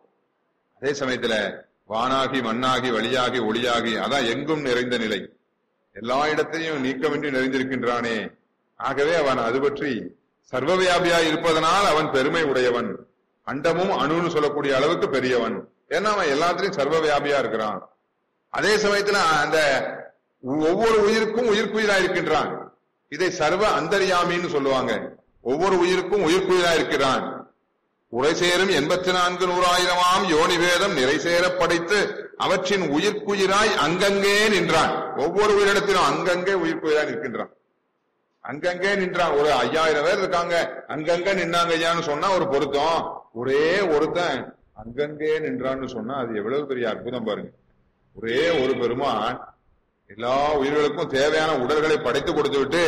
அதே சமயத்துல வானாகி மண்ணாகி வழியாகி ஒளியாகி, அதான் எங்கும் நிறைந்த நிலை, எல்லா இடத்தையும் நீக்கமின்றி நிறைந்திருக்கின்றானே. ஆகவே அவன் அது பற்றி சர்வவியாபியாய் இருப்பதனால் அவன் பெருமை உடையவன், அண்டமும் அணுன்னு சொல்லக்கூடிய அளவுக்கு பெரியவன். ஏன்னா அவன் எல்லாத்திலையும் சர்வவியாபியா இருக்கிறான். அதே சமயத்துல அந்த ஒவ்வொரு உயிருக்கும் உயிர்க்குயிரா இருக்கின்றான். இதை சர்வ அந்தர்யாமின்னு சொல்லுவாங்க. ஒவ்வொரு உயிருக்கும் உயிர்க்குயிரா இருக்கிறான். உரை சேரும் எண்பத்தி நான்கு நூறாயிரமாம் யோனி வேதம் நிறை சேர படைத்து அவற்றின் உயிர்க்குயிராய் அங்கங்கே நின்றான். ஒவ்வொரு உயிரிடத்திலும் அங்கங்கே உயிர்க்குயிராய் நிற்கின்றான். அங்கங்கே நின்றான். ஒரு ஐயாயிரம் பேர் இருக்காங்க, அங்கங்க நின்னாங்க ஐயான்னு சொன்னா ஒரு பொருத்தம். ஒரே ஒருத்தன் அங்கங்கே நின்றான்னு சொன்னா அது எவ்வளவு பெரிய அற்புதம் பாருங்க. ஒரே ஒரு பெருமான் எல்லா உயிர்களுக்கும் தேவையான உடல்களை படைத்து கொடுத்து விட்டு,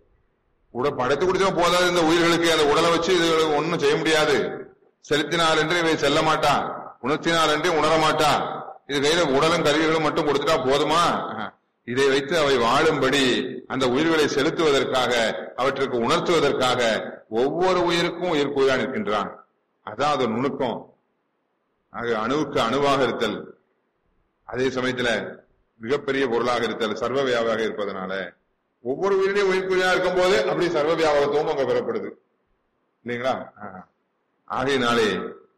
உட படைத்து கொடுத்தா போதாது, இந்த உயிர்களுக்கு அந்த உடலை வச்சு இது ஒன்னும் செய்ய முடியாது. செலுத்தினால் என்று இவை செல்ல மாட்டான், உணர்த்தினால் என்று உணர மாட்டான். இது கையில உடலும் கருவிகளும் மட்டும் கொடுத்துட்டா போதுமா? இதை வைத்து அவை வாழும்படி அந்த உயிர்களை செலுத்துவதற்காக, அவற்றுக்கு உணர்த்துவதற்காக ஒவ்வொரு உயிருக்கும் உயிர்க்குயிரா நிற்கின்றான். அதான் அது நுணுக்கம். ஆக அணுவுக்கு அணுவாக இருத்தல், அதே சமயத்துல மிகப்பெரிய பொருளாக இருத்தல், சர்வ வியாபாக இருப்பதனால ஒவ்வொரு உயிரிலையும் உயிர்க்குயிரா இருக்கும் போது அப்படி சர்வ வியாபகத்துவம் அங்க பெறப்படுது இல்லைங்களா? ஆகையினாலே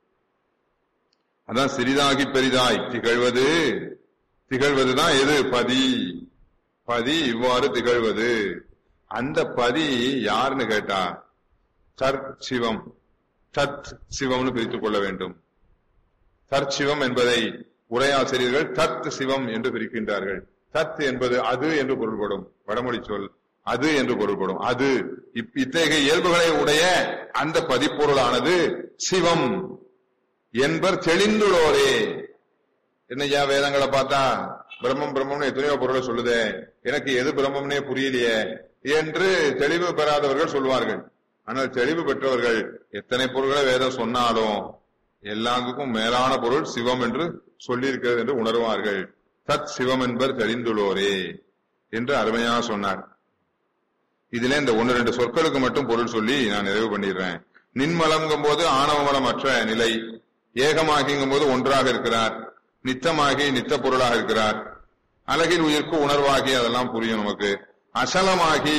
அதான் சிறிதாகி பெரிதாய் திகழ்வது. திகழ்வதுதான் எது? பதி. பதி இவ்வாறு திகழ்வது. அந்த பதி யாருன்னு கேட்டா சர் சிவம், சத் சிவம்னு பிரித்துக் கொள்ள வேண்டும். தற்சிவம் என்பதை உரையாசிரியர்கள் தத் சிவம் என்று பிரிக்கின்றார்கள். தத் என்பது அது என்று பொருள்படும், வடமொழி சொல் அது என்று பொருள்படும். அது இத்தகைய இயல்புகளை உடைய அந்த பதிப்பொருளானது சிவம் என்பர் தெளிந்துள்ளோரே. என்னையா வேதங்களை பார்த்தா பிரம்மம் பிரம்மம்னு எத்தனையோ பொருளை சொல்லுதே, எனக்கு எது பிரம்மம்னே புரியலையே என்று தெளிவு பெறாதவர்கள் சொல்வார்கள். ஆனால் தெளிவு பெற்றவர்கள் எத்தனை பொருள்களை வேதம் சொன்னாலும் எல்லாத்துக்கும் மேலான பொருள் சிவம் என்று சொல்லியிருக்கிறது என்று உணர்வார்கள். தத் சிவம் என்பர் தெரிந்துள்ளோரே என்று அருமையா சொன்னார். இதுல இந்த ஒன்னு ரெண்டு சொற்களுக்கு மட்டும் பொருள் சொல்லி நான் நிறைவு பண்ணிடுறேன். நின்மலங்கும் போது ஆணவமலம் அற்ற நிலை, ஏகமாகிங்கும் போது ஒன்றாக இருக்கிறார், நித்தமாகி நித்த பொருளாக இருக்கிறார், அழகில் உயிர்க்கு உணர்வாகி, அதெல்லாம் புரியும் நமக்கு. அசலமாகி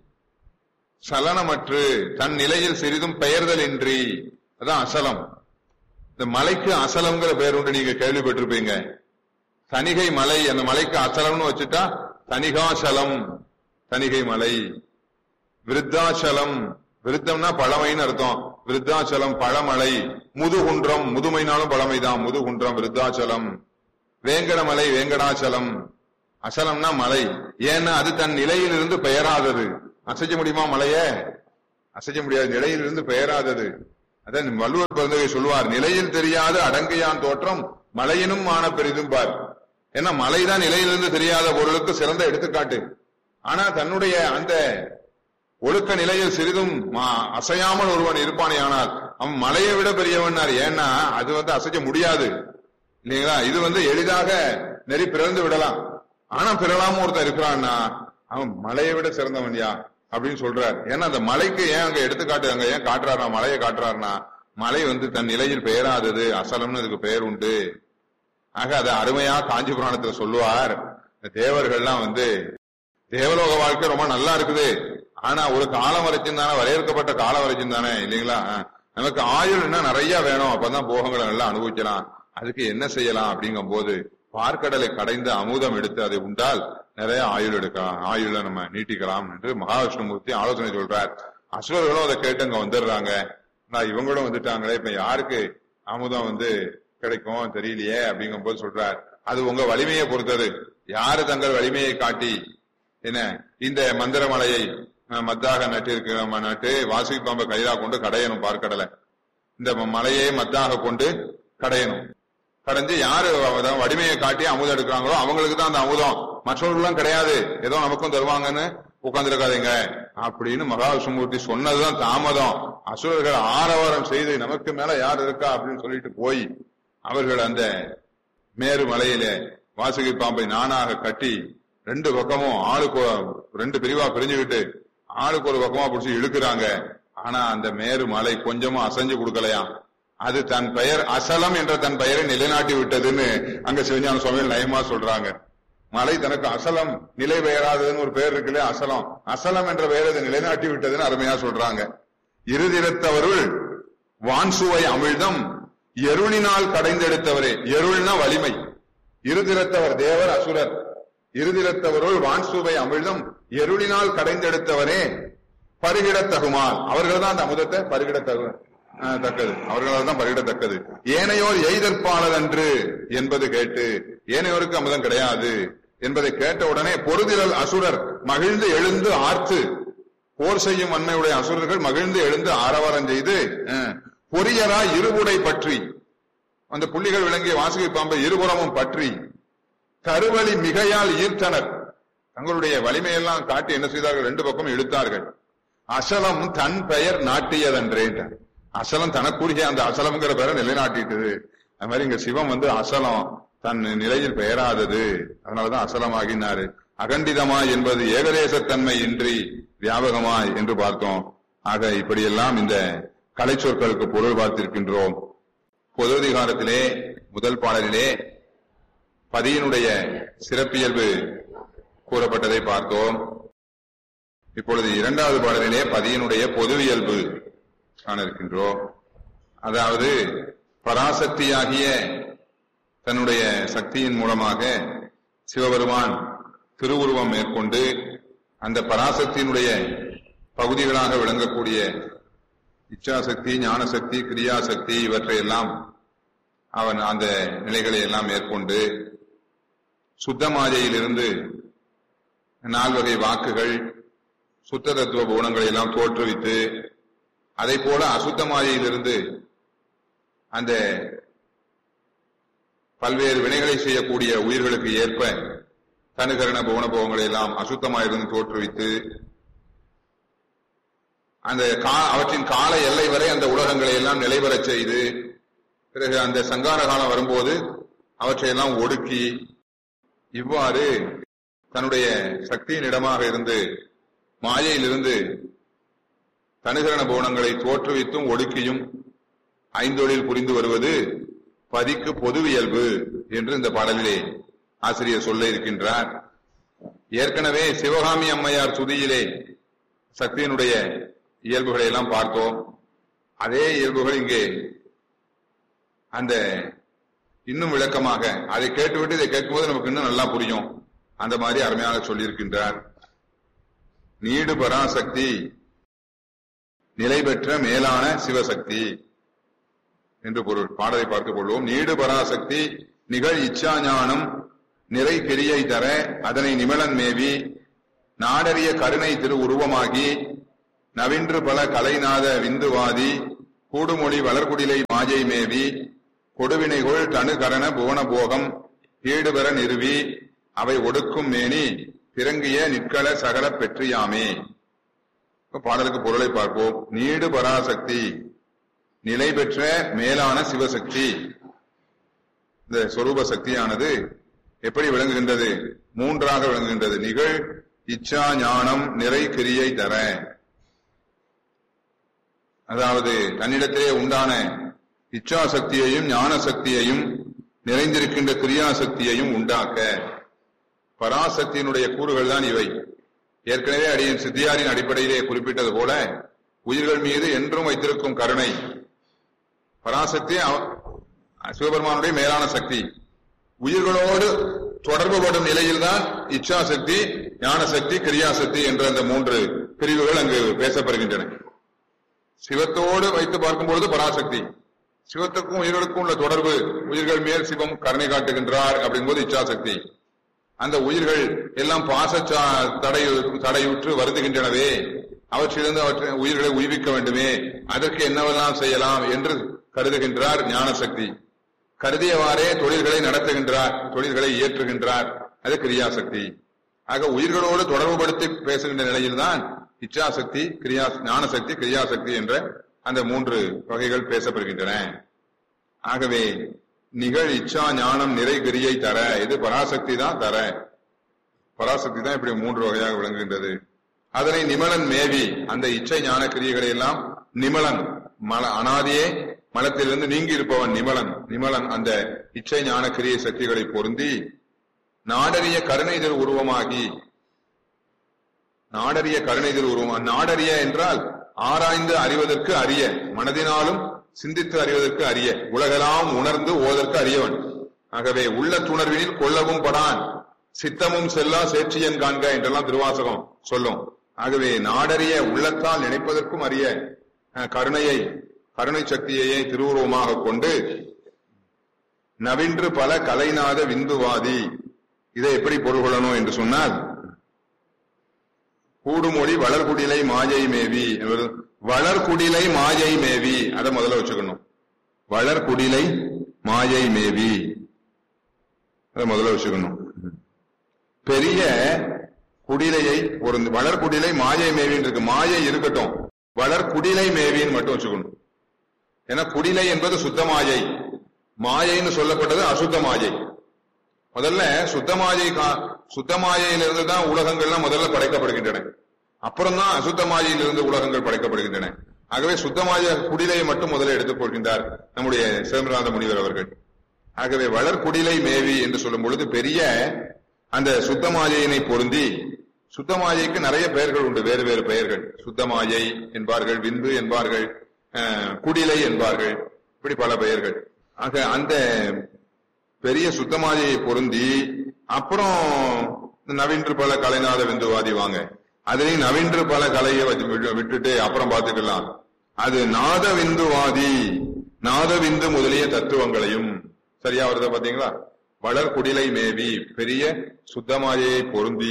சலனமற்று தன் நிலையில் சிறிதும் பெயர்தல் இன்றி, அதான் அசலம். இந்த மலைக்கு அசலம்ங்கிற பெயர் உண்டு, நீங்க கேள்விப்பட்டிருப்பீங்க. தணிகை மலை, அந்த மலைக்கு அசலம்னு வச்சுட்டா தணிகாசலம், தணிகை மலை. விருத்தாச்சலம், விருத்தம்னா பழமைன்னு அர்த்தம், விருத்தாச்சலம் பழமலை. முதுகுன்றம், முதுமைனாலும் பழமைதான், முதுகுன்றம் விருத்தாச்சலம். வேங்கடமலை வேங்கடாச்சலம், அசலம்னா மலை. ஏன்னா அது தன் நிலையிலிருந்து பெயராதது. அசைக்க முடியுமா மலைய? அசைக்க முடியாது. நிலையிலிருந்து பெயராதது. அதான் வள்ளுவர் பிறந்தவை சொல்லுவார், நிலையில் தெரியாத அடங்கையான் தோற்றம் மலையினும் மான பெரிதும் பார். ஏன்னா மலைதான் நிலையிலிருந்து தெரியாத பொருளுக்கு சிறந்த எடுத்துக்காட்டு. ஆனா தன்னுடைய அந்த ஒழுக்க நிலையில் சிறிதும் அசையாமல் ஒருவன் இருப்பானே ஆனால் அவன் மலையை விட பெரியவன். ஏன்னா அது வந்து அசைக்க முடியாது இல்லைங்களா? இது வந்து எளிதாக நெறி பிறந்து விடலாம். ஆனா பிறலாம ஒருத்தன் இருக்கிறான்னா அவன் மலையை விட சிறந்தவன் யா அப்படின்னு சொல்றாரு. ஏன்னா அந்த மலைக்கு ஏன் அங்க எடுத்துக்காட்டு அங்க ஏன் காட்டுறாருனா, மலையை காட்டுறாருனா மலை வந்து தன் நிலையில் பெயராதது, அசலம்னு அதுக்கு பெயர் உண்டு. ஆக அதை அருமையா காஞ்சி புராணத்துல சொல்லுவார். தேவர்கள்லாம் வந்து தேவலோக வாழ்க்கை ரொம்ப நல்லா இருக்குது, ஆனா ஒரு காலம் வரைக்கும் தானே, வரையறுக்கப்பட்ட காலம் வரைக்கும் தானே இல்லைங்களா? நமக்கு ஆயுள்னா நிறைய வேணும், அப்பதான் போகங்களை நல்லா அனுபவிக்கலாம். அதுக்கு என்ன செய்யலாம் அப்படிங்கும் போது பார்க்கடலை கடைந்து அமுதம் எடுத்து அதை உண்டால் நிறைய ஆயுள் எடுக்கலாம், ஆயுள நம்ம நீட்டிக்கலாம் என்று மகாவிஷ்ணுமூர்த்தி ஆலோசனை சொல்றார். அசுரர்களும் அதை கேட்டு அங்க வந்துடுறாங்க. நான் இவங்களும் வந்துட்டாங்களே, இப்ப யாருக்கு அமுதம் வந்து கிடைக்கும் தெரியலையே அப்படிங்கும் போது சொல்றார், அது உங்க வலிமையை பொறுத்தது. யாரு தங்கள் வலிமையை காட்டி என்ன இந்த மந்திர மலையை மத்தாக நட்டு இருக்க நட்டு வாசுகி பாம்பை கைதா கொண்டு கடையணும் பார்க்கடலை. இந்த மலையை மத்தாக கொண்டு கடையணும். கடைஞ்சு யாரு வலிமையை காட்டி அமுதம் எடுக்கிறாங்களோ அவங்களுக்கு தான் அந்த அமுதம், மற்றவர்களும் கிடையாது. ஏதோ நமக்கும் தருவாங்கன்னு உட்கார்ந்துருக்காதீங்க அப்படின்னு மகாவிஷ்ணுமூர்த்தி சொன்னதுதான் தாமதம். அசுரர்கள் ஆரவாரம் செய்து நமக்கு மேல யார் இருக்கா அப்படின்னு சொல்லிட்டு போய் அவர்கள் அந்த மேரு மலையில வாசுகி பாம்பை நானாக கட்டி ரெண்டு பக்கமும் ஆளுக்கு ரெண்டு பிரிவா பிரிஞ்சுக்கிட்டு ஆளுக்கு ஒரு பக்கமா பிடிச்சி இழுக்கிறாங்க. ஆனா அந்த மேரு மலை கொஞ்சமும் அசைஞ்சு கொடுக்கலையாம். அது தன் பெயர் அசலம் என்ற தன் பெயரை நிலைநாட்டி விட்டதுன்னு அங்க சிவஞான சுவாமிகள் நயமா சொல்றாங்க. மலை தனக்கு அசலம் நிலை பெயராததுன்னு ஒரு பெயர் இருக்குல்ல, அசலம் அசலம் என்ற பெயரை அதை நிலைநாட்டி விட்டதுன்னு அருமையா சொல்றாங்க. இருதிரத்தவருள் வான்சுவை அமிழ்தம் எருளினால் கடைந்தெடுத்தவரே. எருள்னா வலிமை. இருதிரத்தவர் தேவர் அசுரர். இருதிரத்தவருள் வான்சுவை அமிழ்தம் எருளினால் கடைந்தெடுத்தவரே பருகிடத்தகுமால். அவர்கள் தான் அந்த அமுதத்தை பருகிடத்தகு தக்கது அவர்களால் தான் பருகிடத்தக்கது. ஏனையோர் எய்தற்பாளர் அன்று என்பது கேட்டு, ஏனையோருக்கு அமுதம் கிடையாது என்பதை கேட்ட உடனே பொருதிரல் அசுரர் மகிழ்ந்து எழுந்து ஆர்த்து, போர் செய்யும் வன்மையுடைய அசுரர்கள் மகிழ்ந்து எழுந்து ஆரவாரம் செய்து பொரியரா இருபுடை பற்றி, அந்த புள்ளிகள் விளங்கிய வாசுகி பாம்பை இருபுறமும் பற்றி கருவழி மிகையால் ஈர்த்தனர். தங்களுடைய வலிமையெல்லாம் காட்டி என்ன செய்தார்கள்? ரெண்டு பக்கம் இழுத்தார்கள். அசலம் தன் பெயர் நாட்டியதன்றேன். அசலம் தனக்குரிய அந்த அசலம்ங்கிற பெயரை நிலைநாட்டிட்டது. அது மாதிரி இங்க சிவம் வந்து அசலம் தன் நிலையில் பெயராதது, அதனாலதான் அசலமாகினாரு. அகண்டிதமாய் என்பது ஏகதேசத்தன்மை இன்றி வியாபகமாய் என்று பார்த்தோம். ஆக இப்படியெல்லாம் இந்த கலை சொற்களுக்கு பொருள் பார்த்திருக்கின்றோம். பொதுதிகாரத்திலே முதல் பாடலிலே பதியினுடைய சிறப்பியல்பு கூறப்பட்டதை பார்த்தோம். இப்பொழுது இரண்டாவது பாடலிலே பதியினுடைய பொதுவியல்பு காண இருக்கின்றோம். அதாவது பராசக்தியாகிய தன்னுடைய சக்தியின் மூலமாக சிவபெருமான் திருவுருவம் மேற்கொண்டு அந்த பராசக்தியினுடைய பகுதிகளாக விளங்கக்கூடிய இச்சாசக்தி, ஞானசக்தி, கிரியாசக்தி இவற்றையெல்லாம் அவன் அந்த நிலைகளை எல்லாம் மேற்கொண்டு சுத்தமாதையிலிருந்து நால்வகை வாக்குகள் சுத்த தத்துவ குணங்களை எல்லாம் தோற்றுவித்து, அதை போல அசுத்தமாதையிலிருந்து அந்த பல்வேறு வினைகளை செய்யக்கூடிய உயிர்களுக்கு ஏற்ப தனுகரண புவனபோகங்களை எல்லாம் அசுத்தமாயிருந்து தோற்றுவித்து அந்த அவற்றின் கால எல்லை வரை அந்த உலகங்களை எல்லாம் நிலைபெறச் செய்து, பிறகு அந்த சங்கார காலம் வரும்போது அவற்றையெல்லாம் ஒடுக்கி, இவ்வாறு தன்னுடைய சக்தியின் இடமாக இருந்து மாயையிலிருந்து தனுகரண புவனங்களை தோற்றுவித்தும் ஒடுக்கியும் ஐந்தொழில் புரிந்து வருவது பதிக்கு பொதுவியல்பு என்று இந்த பாடலிலே ஆசிரியர் சொல்ல இருக்கின்றார். ஏற்கனவே சிவகாமி அம்மையார் துதியிலே சக்தியினுடைய இயல்புகளை எல்லாம் பார்த்தோம். அதே இயல்புகள் இங்கே அந்த இன்னும் விளக்கமாக அதை கேட்டுவிட்டு இதை கேட்கும்போது நமக்கு இன்னும் நல்லா புரியும். அந்த மாதிரி அருமையாக சொல்லியிருக்கின்றார். நீடு பராசக்தி நிலை பெற்ற மேலான சிவசக்தி என்று பொருள். பாடலை பார்த்துக் கொள்வோம். நீடு பராசக்தி நிகழ் இச்சா ஞானம் நிறை கிரியை தர அதனை நிமலன் மேவி நாடறிய கருணை திரு உருவமாகி நவின்று பல கலைநாத விந்துவாதி கூடுமொழி வளர்குடிலை மாஜை மேவி கொடுவினைகொள் தனு கரண புவன போகம் ஈடுபெற நிறுவி அவை ஒடுக்கும் மேனி பிறங்கிய நிற்கள சகல பெற்றியாமே. பாடலுக்கு பொருளை பார்ப்போம். நீடு பராசக்தி, நிலை பெற்ற மேலான சிவசக்தி. இந்த சொரூப சக்தியானது எப்படி விளங்குகின்றது? மூன்றாக விளங்குகின்றது. நிகழ் இச்சா ஞானம் நிறை கிரியை தர, அதாவது தன்னிடத்திலே உண்டான இச்சா சக்தியையும் ஞான சக்தியையும் நிறைந்திருக்கின்ற கிரியா சக்தியையும் உண்டாக்க. பராசக்தியினுடைய கூறுகள் தான் இவை. ஏற்கனவே அடியின் சித்தியாரின் அடிப்படையிலே குறிப்பிட்டது போல உயிர்கள் மீது என்றும் வைத்திருக்கும் கருணை. பராசக்தி சிவபெருமானுடைய மேலான சக்தி. உயிர்களோடு தொடர்புபடும் நிலையில்தான் இச்சா சக்தி, ஞான சக்தி, கிரியாசக்தி என்ற அந்த மூன்று பிரிவுகள் அங்கு பேசப்படுகின்றன. சிவத்தோடு வைத்து பார்க்கும்பொழுது பராசக்தி, சிவத்துக்கும் உயிர்களுக்கும் உள்ள தொடர்பு, உயிர்கள் மேல் சிவம் கருணை காட்டுகின்றார் அப்படிங்கும்போது இச்சாசக்தி. அந்த உயிர்கள் எல்லாம் பாச தடை தடையுற்று வருதுகின்றனவே, அவற்றிலிருந்து அவற்றை உயிர்களை உய்விக்க வேண்டுமே, அதற்கு என்னவெல்லாம் செய்யலாம் என்று கருதுகின்றார் ஞானசக்தி. கருதியவாறே தொழில்களை நடத்துகின்றார், தொழில்களை இயற்றுகின்றார், அது கிரியாசக்தி. ஆக உயிர்களோடு தொடர்புபடுத்தி பேசுகின்ற நிலையில்தான் இச்சாசக்தி, கிரியா ஞானசக்தி, கிரியாசக்தி என்ற அந்த மூன்று வகைகள் பேசப்படுகின்றன. ஆகவே நிகழ் இச்சா ஞானம் நிறை கிரியை தர, இது பராசக்தி தான் தர. பராசக்தி தான் இப்படி மூன்று வகையாக விளங்குகின்றது. அதனை நிமலன் மேவி, அந்த இச்சை ஞான கிரியைகளை எல்லாம் நிமலன், மல அனாதியே மலத்திலிருந்து நீங்கி இருப்பவன் நிமலன். நிமலன் அந்த இச்சை ஞான கிரியை சக்திகளை பொருந்தி நாடறிய கருணைதல் உருவமாகி, நாடறிய கருணைதல் உருவம். நாடறிய என்றால் ஆராய்ந்து அறிவதற்கு அறிய, மனதினாலும் சிந்தித்து அறிவதற்கு அறிய, உலகெல்லாம் உணர்ந்து ஓதற்கு அறியவன். ஆகவே உள்ள துணர்வினில் கொள்ளவும் படான், சித்தமும் செல்லா சேட்சியன் காண்க என்றெல்லாம் திருவாசகம் சொல்லும். ஆகவே நாடறிய, உள்ளத்தால் நினைப்பதற்கும் அறிய கருணையை, கருணை சக்தியையே திருவுருவமாக கொண்டு நவின்று பல கலைநாத விந்துவாதி. இதை எப்படி பொருள் கொள்ளணும் என்று சொன்னால், கூடுமொழி வளர்குடிலை மாயை மேவி. வளர்குடிலை மாயை மேவி, அதை முதல்ல வச்சுக்கணும். வளர்குடிலை மாயை மேவி, அதை முதல்ல வச்சுக்கணும். பெரிய குடிலையை பொருந்து, வளர்குடிலை மாயை மேவின்னு இருக்கு. மாயை இருக்கட்டும், வளர்குடிலை மேவின்னு மட்டும் வச்சுக்கணும். ஏன்னா குடிலை என்பது சுத்த மாயை, மாயைன்னு சொல்லப்பட்டது அசுத்த மாயை. முதல்ல சுத்த மாயை, சுத்த மாயையிலிருந்து தான் உலகங்கள்லாம் முதல்ல படைக்கப்படுகின்றன. அப்புறம் தான் அசுத்த மாயையிலிருந்து உலகங்கள் படைக்கப்படுகின்றன. ஆகவே சுத்த மாய குடிலையை மட்டும் முதல்ல எடுத்துக் கொள்கின்றார் நம்முடைய சிதம்பரநாத முனிவர் அவர்கள். ஆகவே வளர்குடிலை மேவி என்று சொல்லும் பொழுது பெரிய அந்த சுத்த மாயையினை பொருந்தி, சுத்த மாயைக்கு நிறைய பெயர்கள் உண்டு, வேறு வேறு பெயர்கள். சுத்த மாயை என்பார்கள், விந்து என்பார்கள், குடிலை என்பார்கள், இப்படி பல பெயர்கள். ஆக அந்த பெரிய சுத்தமாயை பொருந்தி அப்புறம் நவீன்று பல கலைநாத விந்துவாதி வாங்க. அதுலயும் நவீன்று பல கலையை விட்டுட்டு அப்புறம் பார்த்துக்கலாம். அது நாத விந்துவாதி, நாத விந்து முதலிய தத்துவங்களையும் சரியா வருத பாத்தீங்களா. வளர்குடிலை மேவி, பெரிய சுத்தமாயை பொருந்தி.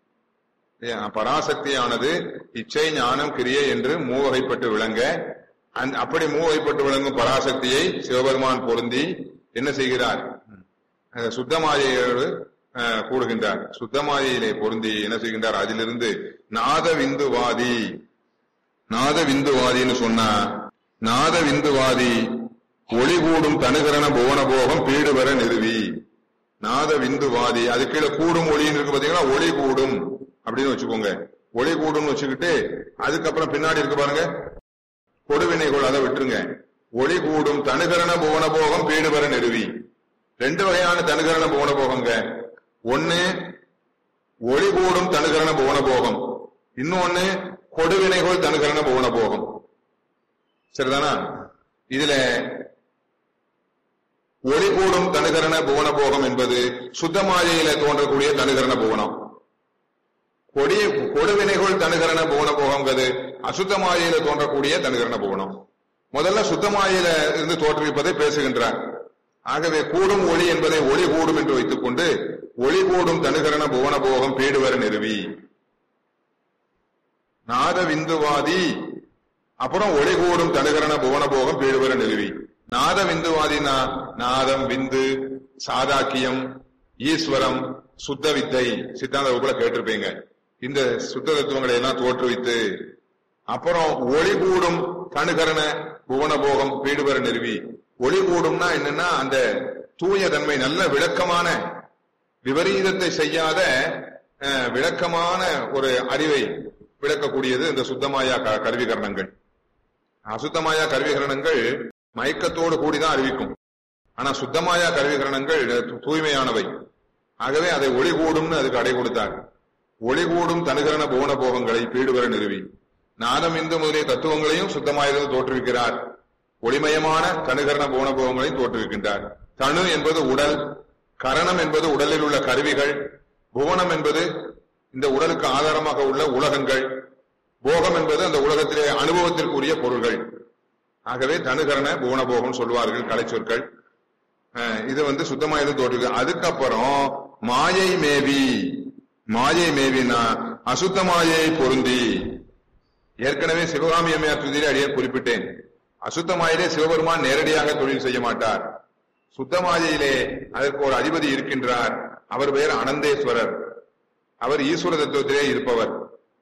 பராசக்தியானது இச்சை ஞானம் கிரியை என்று மூவகைப்பட்டு விளங்க, அப்படி மூவகைப்பட்டு விளங்கும் பராசக்தியை சிவபெருமான் பொருந்தி என்ன செய்கிறார்? சுத்தமாயையோடு கூடுகின்றார். சுத்தமாயிலே பொருந்தி என்ன செய்கின்றார்? அதிலிருந்து நாத விந்துவாதி, நாத விந்துவாதின்னு சொன்னா, நாத விந்துவாதி ஒளி கூடும் தனுகரண புவன போகம் பீடு வர நிறுவி. நாத விந்துவாதி, அது கீழே கூடும் ஒளின்னு இருக்கு பாத்தீங்களா, ஒளி கூடும் அப்படின்னு வச்சுக்கோங்க. ஒளி கூடும் வச்சுக்கிட்டு அதுக்கப்புறம் பின்னாடி இருக்கு பாருங்க கொடுவினைகள், அதை விட்டுருங்க. ஒளி கூடும் தனுகரண புவன போகம் பீடு வர நிறுவி. ரெண்டு வகையான தனுகரண புவன போகங்க. ஒன்னு ஒளி கூடும் தனுகரண புவன போகம், இன்னொன்னு கொடுவினைகள் தனுகரண புவன போகம். சரிதானா? இதுல ஒளி கூடும் தனுகரண புவன போகம் என்பது சுத்தமாயையில தோன்றக்கூடிய தனுகரண புவனம். கொடி கொடுவினைகள் தனுகரண புவன போகம்ங்கிறது அசுத்தமாயையில தோன்றக்கூடிய தனுகரண புவனம். முதல்ல சுத்தமாயில இருந்து தோற்றுவிப்பதை பேசுகின்றார். ஆகவே கூடும் ஒளி என்பதை ஒளி கூடும் என்று வைத்துக் கொண்டு ஒளி கூடும் தனுகரண புவன போகம் பீடுவர நிறுவி நாத விந்துவாதி, அப்புறம் ஒளி கூடும் தனுகரண புவன போகம் பீடுவர நிறுவி. நாத விந்துவாதினா நாதம், விந்து, சாதாக்கியம், ஈஸ்வரம், சுத்த வித்தை சித்தாந்த வகுப்புல கேட்டிருப்பீங்க. இந்த சுத்த தத்துவங்களை எல்லாம் தோற்றுவித்து அப்புறம் ஒளி கூடும் தனுகரண புவன போகம் பீடுவர நிறுவி. ஒளி கூடும்னா என்னன்னா அந்த தூய தன்மை, நல்ல விளக்கமான விபரீதத்தை செய்யாத விளக்கமான ஒரு அறிவை விளக்கக்கூடியது இந்த சுத்தமாயா கருவிகரணங்கள். அசுத்தமாயா கருவிகரணங்கள் மயக்கத்தோடு கூடிதான் அறிவிக்கும். ஆனா சுத்தமாயா கருவிகரணங்கள் தூய்மையானவை. ஆகவே அதை ஒளி கூடும்னு அதுக்கு அடை கொடுத்தார். ஒளி கூடும் தனுகரண புவன போகங்களை பீடுவர நிறுவி நாதம் இந்து முதலிய தத்துவங்களையும் சுத்தமாயிருந்து தோற்றுவிக்கிறார். ஒளிமயமான தனுகரண புவன போகங்களையும் தோற்றுவிக்கின்றார். தனு என்பது உடல், கரணம் என்பது உடலில் உள்ள கருவிகள், புவனம் என்பது இந்த உடலுக்கு ஆதாரமாக உள்ள உலகங்கள், போகம் என்பது அந்த உலகத்திலே அனுபவத்திற்குரிய பொருள்கள். ஆகவே தனுகரண புவன போகம் சொல்வார்கள் கலை சொற்கள். இது வந்து சுத்தமாயிருந்து தோற்றுவிக்க. அதுக்கப்புறம் மாயை மேவி, மாயை மேவினா அசுத்த மாயை பொருந்தி. ஏற்கனவே சிவகாமி அம்மையார் துதியிலே அடியே குறிப்பிட்டேன். அசுத்த மாயிலே சிவபெருமான் நேரடியாக தொழில் செய்ய மாட்டார். சுத்த மாயையிலே அதற்கு ஒரு அதிபதி இருக்கின்றார். அவர் பெயர் அனந்தேஸ்வரர். அவர் ஈஸ்வர தத்துவத்திலே இருப்பவர்.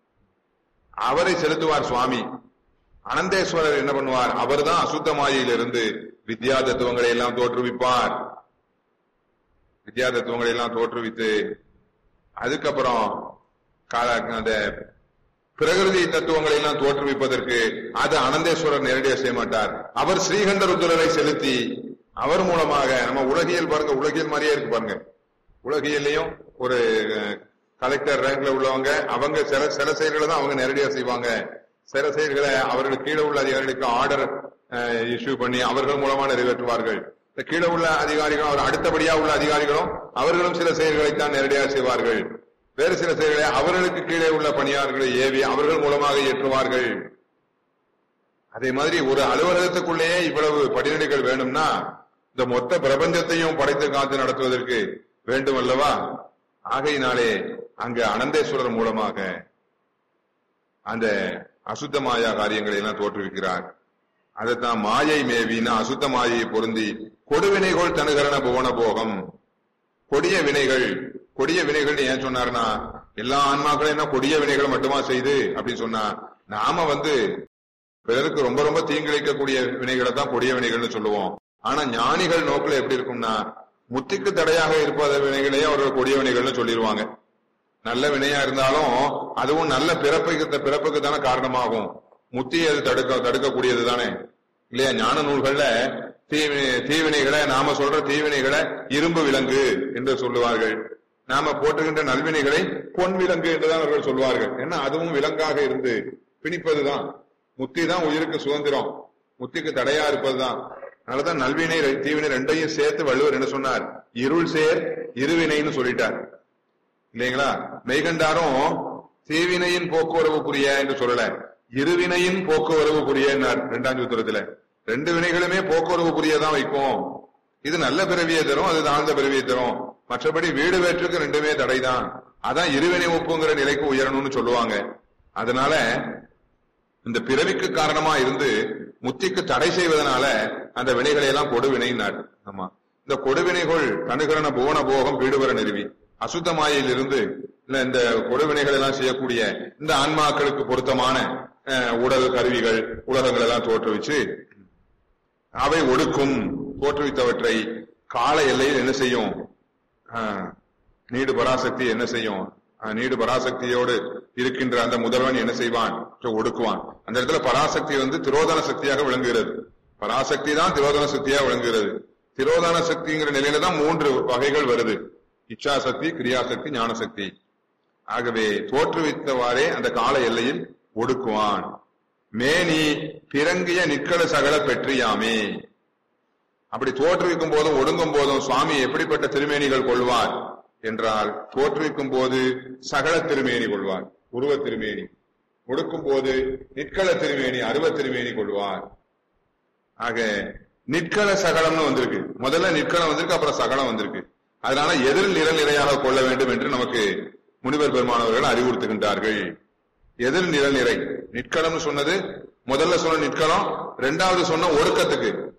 அவரை செலுத்துவார் சுவாமி. அனந்தேஸ்வரர் என்ன பண்ணுவார்? அவர் தான் அசுத்த மாயையிலிருந்து வித்யா தத்துவங்களை எல்லாம் தோற்றுவிப்பார். வித்யா தத்துவங்களை எல்லாம் தோற்றுவித்து அதுக்கப்புறம் அந்த பிரகிருதி தத்துவங்களை எல்லாம் தோற்றுவிப்பதற்கு அது அனந்தேஸ்வரர் நேரடியாக செய்ய மாட்டார். அவர் ஸ்ரீகண்ட ருத்ரரை செலுத்தி அவர் மூலமாக நம்ம உலகியல் பாருங்க, உலகியல் மாதிரியே இருக்கு பாருங்க. உலகியல்லையும் ஒரு கலெக்டர் ரேங்க்ல உள்ளவங்க அவங்க சில சில செயல்களை தான் அவங்க நேரடியாக செய்வாங்க. சில செயல்களை அவர்களுக்கு கீழே உள்ள அதிகாரிகளுக்கு ஆர்டர் இஷ்யூ பண்ணி அவர்கள் மூலமா நிறைவேற்றுவார்கள். கீழே உள்ள அதிகாரிகளும் அவர் அடுத்தபடியா உள்ள அதிகாரிகளும் அவர்களும் சில செயல்களைத்தான் நேரடியாக செய்வார்கள். வேறு சில செயல்களை அவர்களுக்கு கீழே உள்ள பணியாளர்களை ஏவி அவர்கள் மூலமாக ஏற்றுவார்கள். அதே மாதிரி ஒரு அலுவலகத்துக்குள்ளேயே இவ்வளவு படிநிலைகள் வேணும்னா இந்த மொத்த பிரபஞ்சத்தையும் படைத்து காத்து நடத்துவதற்கு வேண்டும் அல்லவா? ஆகையினாலே அங்கு அனந்தேஸ்வரர் மூலமாக அந்த அசுத்த மாயா காரியங்களை எல்லாம் தோற்றுவிக்கிறார். அதைத்தான் மாயை மேவினா அசுத்த மாயை பொருந்தி கொடுவினைகள் தனுகரண புவன போகம். கொடிய வினைகள், கொடிய வினைகள் ஏன் சொன்னார்னா எல்லா ஆன்மாக்களும் என்ன கொடிய வினைகளை மட்டுமா செய்து அப்படின்னு சொன்னா, நாம வந்து பிறருக்கு ரொம்ப ரொம்ப தீங்கிழைக்கக்கூடிய வினைகளை தான் கொடிய வினைகள்னு சொல்லுவோம். ஆனா ஞானிகள் நோக்கில எப்படி இருக்கும்னா முத்திக்கு தடையாக இருப்பத வினைகளையே அவர்கள் கொடிய வினைகள்னு சொல்லிடுவாங்க. நல்ல வினையா இருந்தாலும் அதுவும் நல்ல பிறப்புக்கு பிறப்புக்கு தானே காரணமாகும். முத்தி அது தடுக்க தடுக்கக்கூடியது தானே இல்லையா? ஞான நூல்கள்ல தீ தீவினைகளை நாம சொல்ற தீவினைகளை இரும்பு விலங்கு என்று சொல்லுவார்கள். நாம போட்டுகின்ற நல்வினைகளை பொன் விலங்கு என்றுதான் அவர்கள் சொல்வார்கள். ஏன்னா அதுவும் விலங்காக இருந்து பிணிப்பதுதான். முத்தி தான் உயிருக்கு சுதந்திரம், முத்திக்கு தடையா இருப்பதுதான். அதனாலதான் நல்வினை தீவினை ரெண்டையும் சேர்த்து வள்ளுவர் என்ன சொன்னார்? இருள் சேர் இருவினைன்னு சொல்லிட்டார் இல்லைங்களா? மெய்கண்டாரும் தீவினையின் போக்குவரவு புரிய என்று சொல்லல, இருவினையின் போக்குவரவு புரியன்னார் இரண்டாம் சூத்திரத்துல. ரெண்டு வினைகளுமே போக்குவரவு புரியதான் வைக்கும். இது நல்ல பிறவியை தரும், அது தாழ்ந்த பிறவியை தரும். மற்றபடி வீடு வேற்றுக்கு ரெண்டுமே தடைதான். அதான் இருவினை ஒப்புங்கிற நிலைக்கு உயரணும்னு சொல்லுவாங்க. அதனால இந்த பிறவிக்கு காரணமா இருந்து முத்திக்கு தடை செய்வதனால அந்த வினைகளை எல்லாம் கொடுவினைனார். ஆமா, இந்த கொடுவினைகள் தனுகரண புவன போகம் வீடுவர நிறுவி அசுத்த மாயையில் இருந்து இல்ல இந்த கொடுவினைகள் எல்லாம் செய்யக்கூடிய இந்த ஆன்மாக்களுக்கு பொருத்தமான உடல் கருவிகள் உலகங்கள் எல்லாம் தோற்றுவிச்சு அவை ஒடுக்கும். தோற்றுவித்தவற்றை கால எல்லையில் என்ன செய்யும்? நீடு பராசக்தி என்ன செய்யும்? நீடு பராசக்தியோடு இருக்கின்ற அந்த முதல்வன் என்ன செய்வான்? ஒடுக்குவான். அந்த இடத்துல பராசக்தி வந்து திரோதன சக்தியாக விளங்குகிறது. பராசக்தி தான் திரோதன சக்தியாக விளங்குகிறது. திரோதன சக்திங்கிற நிலையில தான் மூன்று வகைகள் வருது: இச்சாசக்தி, கிரியாசக்தி, ஞானசக்தி. ஆகவே தோற்றுவித்தவாறே அந்த கால எல்லையில் ஒடுக்குவான். மேனி பிறங்கிய நிற்கல சகல பெற்றியாமே. அப்படி தோற்றுவிக்கும் போதும் ஒடுங்கும் போதும் சுவாமி எப்படிப்பட்ட திருமேனிகள் கொள்வார் என்றால், தோற்றுவிக்கும் போது சகல திருமேனி கொள்வார், உருவ திருமேனி. ஒடுக்கும் போது நிற்கல திருமேனி, அருவ திருமேனி கொள்வார். ஆக நிற்கள சகலம்னு வந்திருக்கு. முதல்ல நிற்களம் வந்திருக்கு, அப்புறம் சகலம் வந்திருக்கு. அதனால எதிர் நிரல் நிறையாக கொள்ள வேண்டும் என்று நமக்கு முனிவர் பெருமானவர்கள் அறிவுறுத்துகின்றார்கள். எதிர் நிரல் நிறை நிற்களம்னு சொன்னது முதல்ல சொன்ன நிற்களம், இரண்டாவது சொன்ன ஒடுக்கத்துக்கு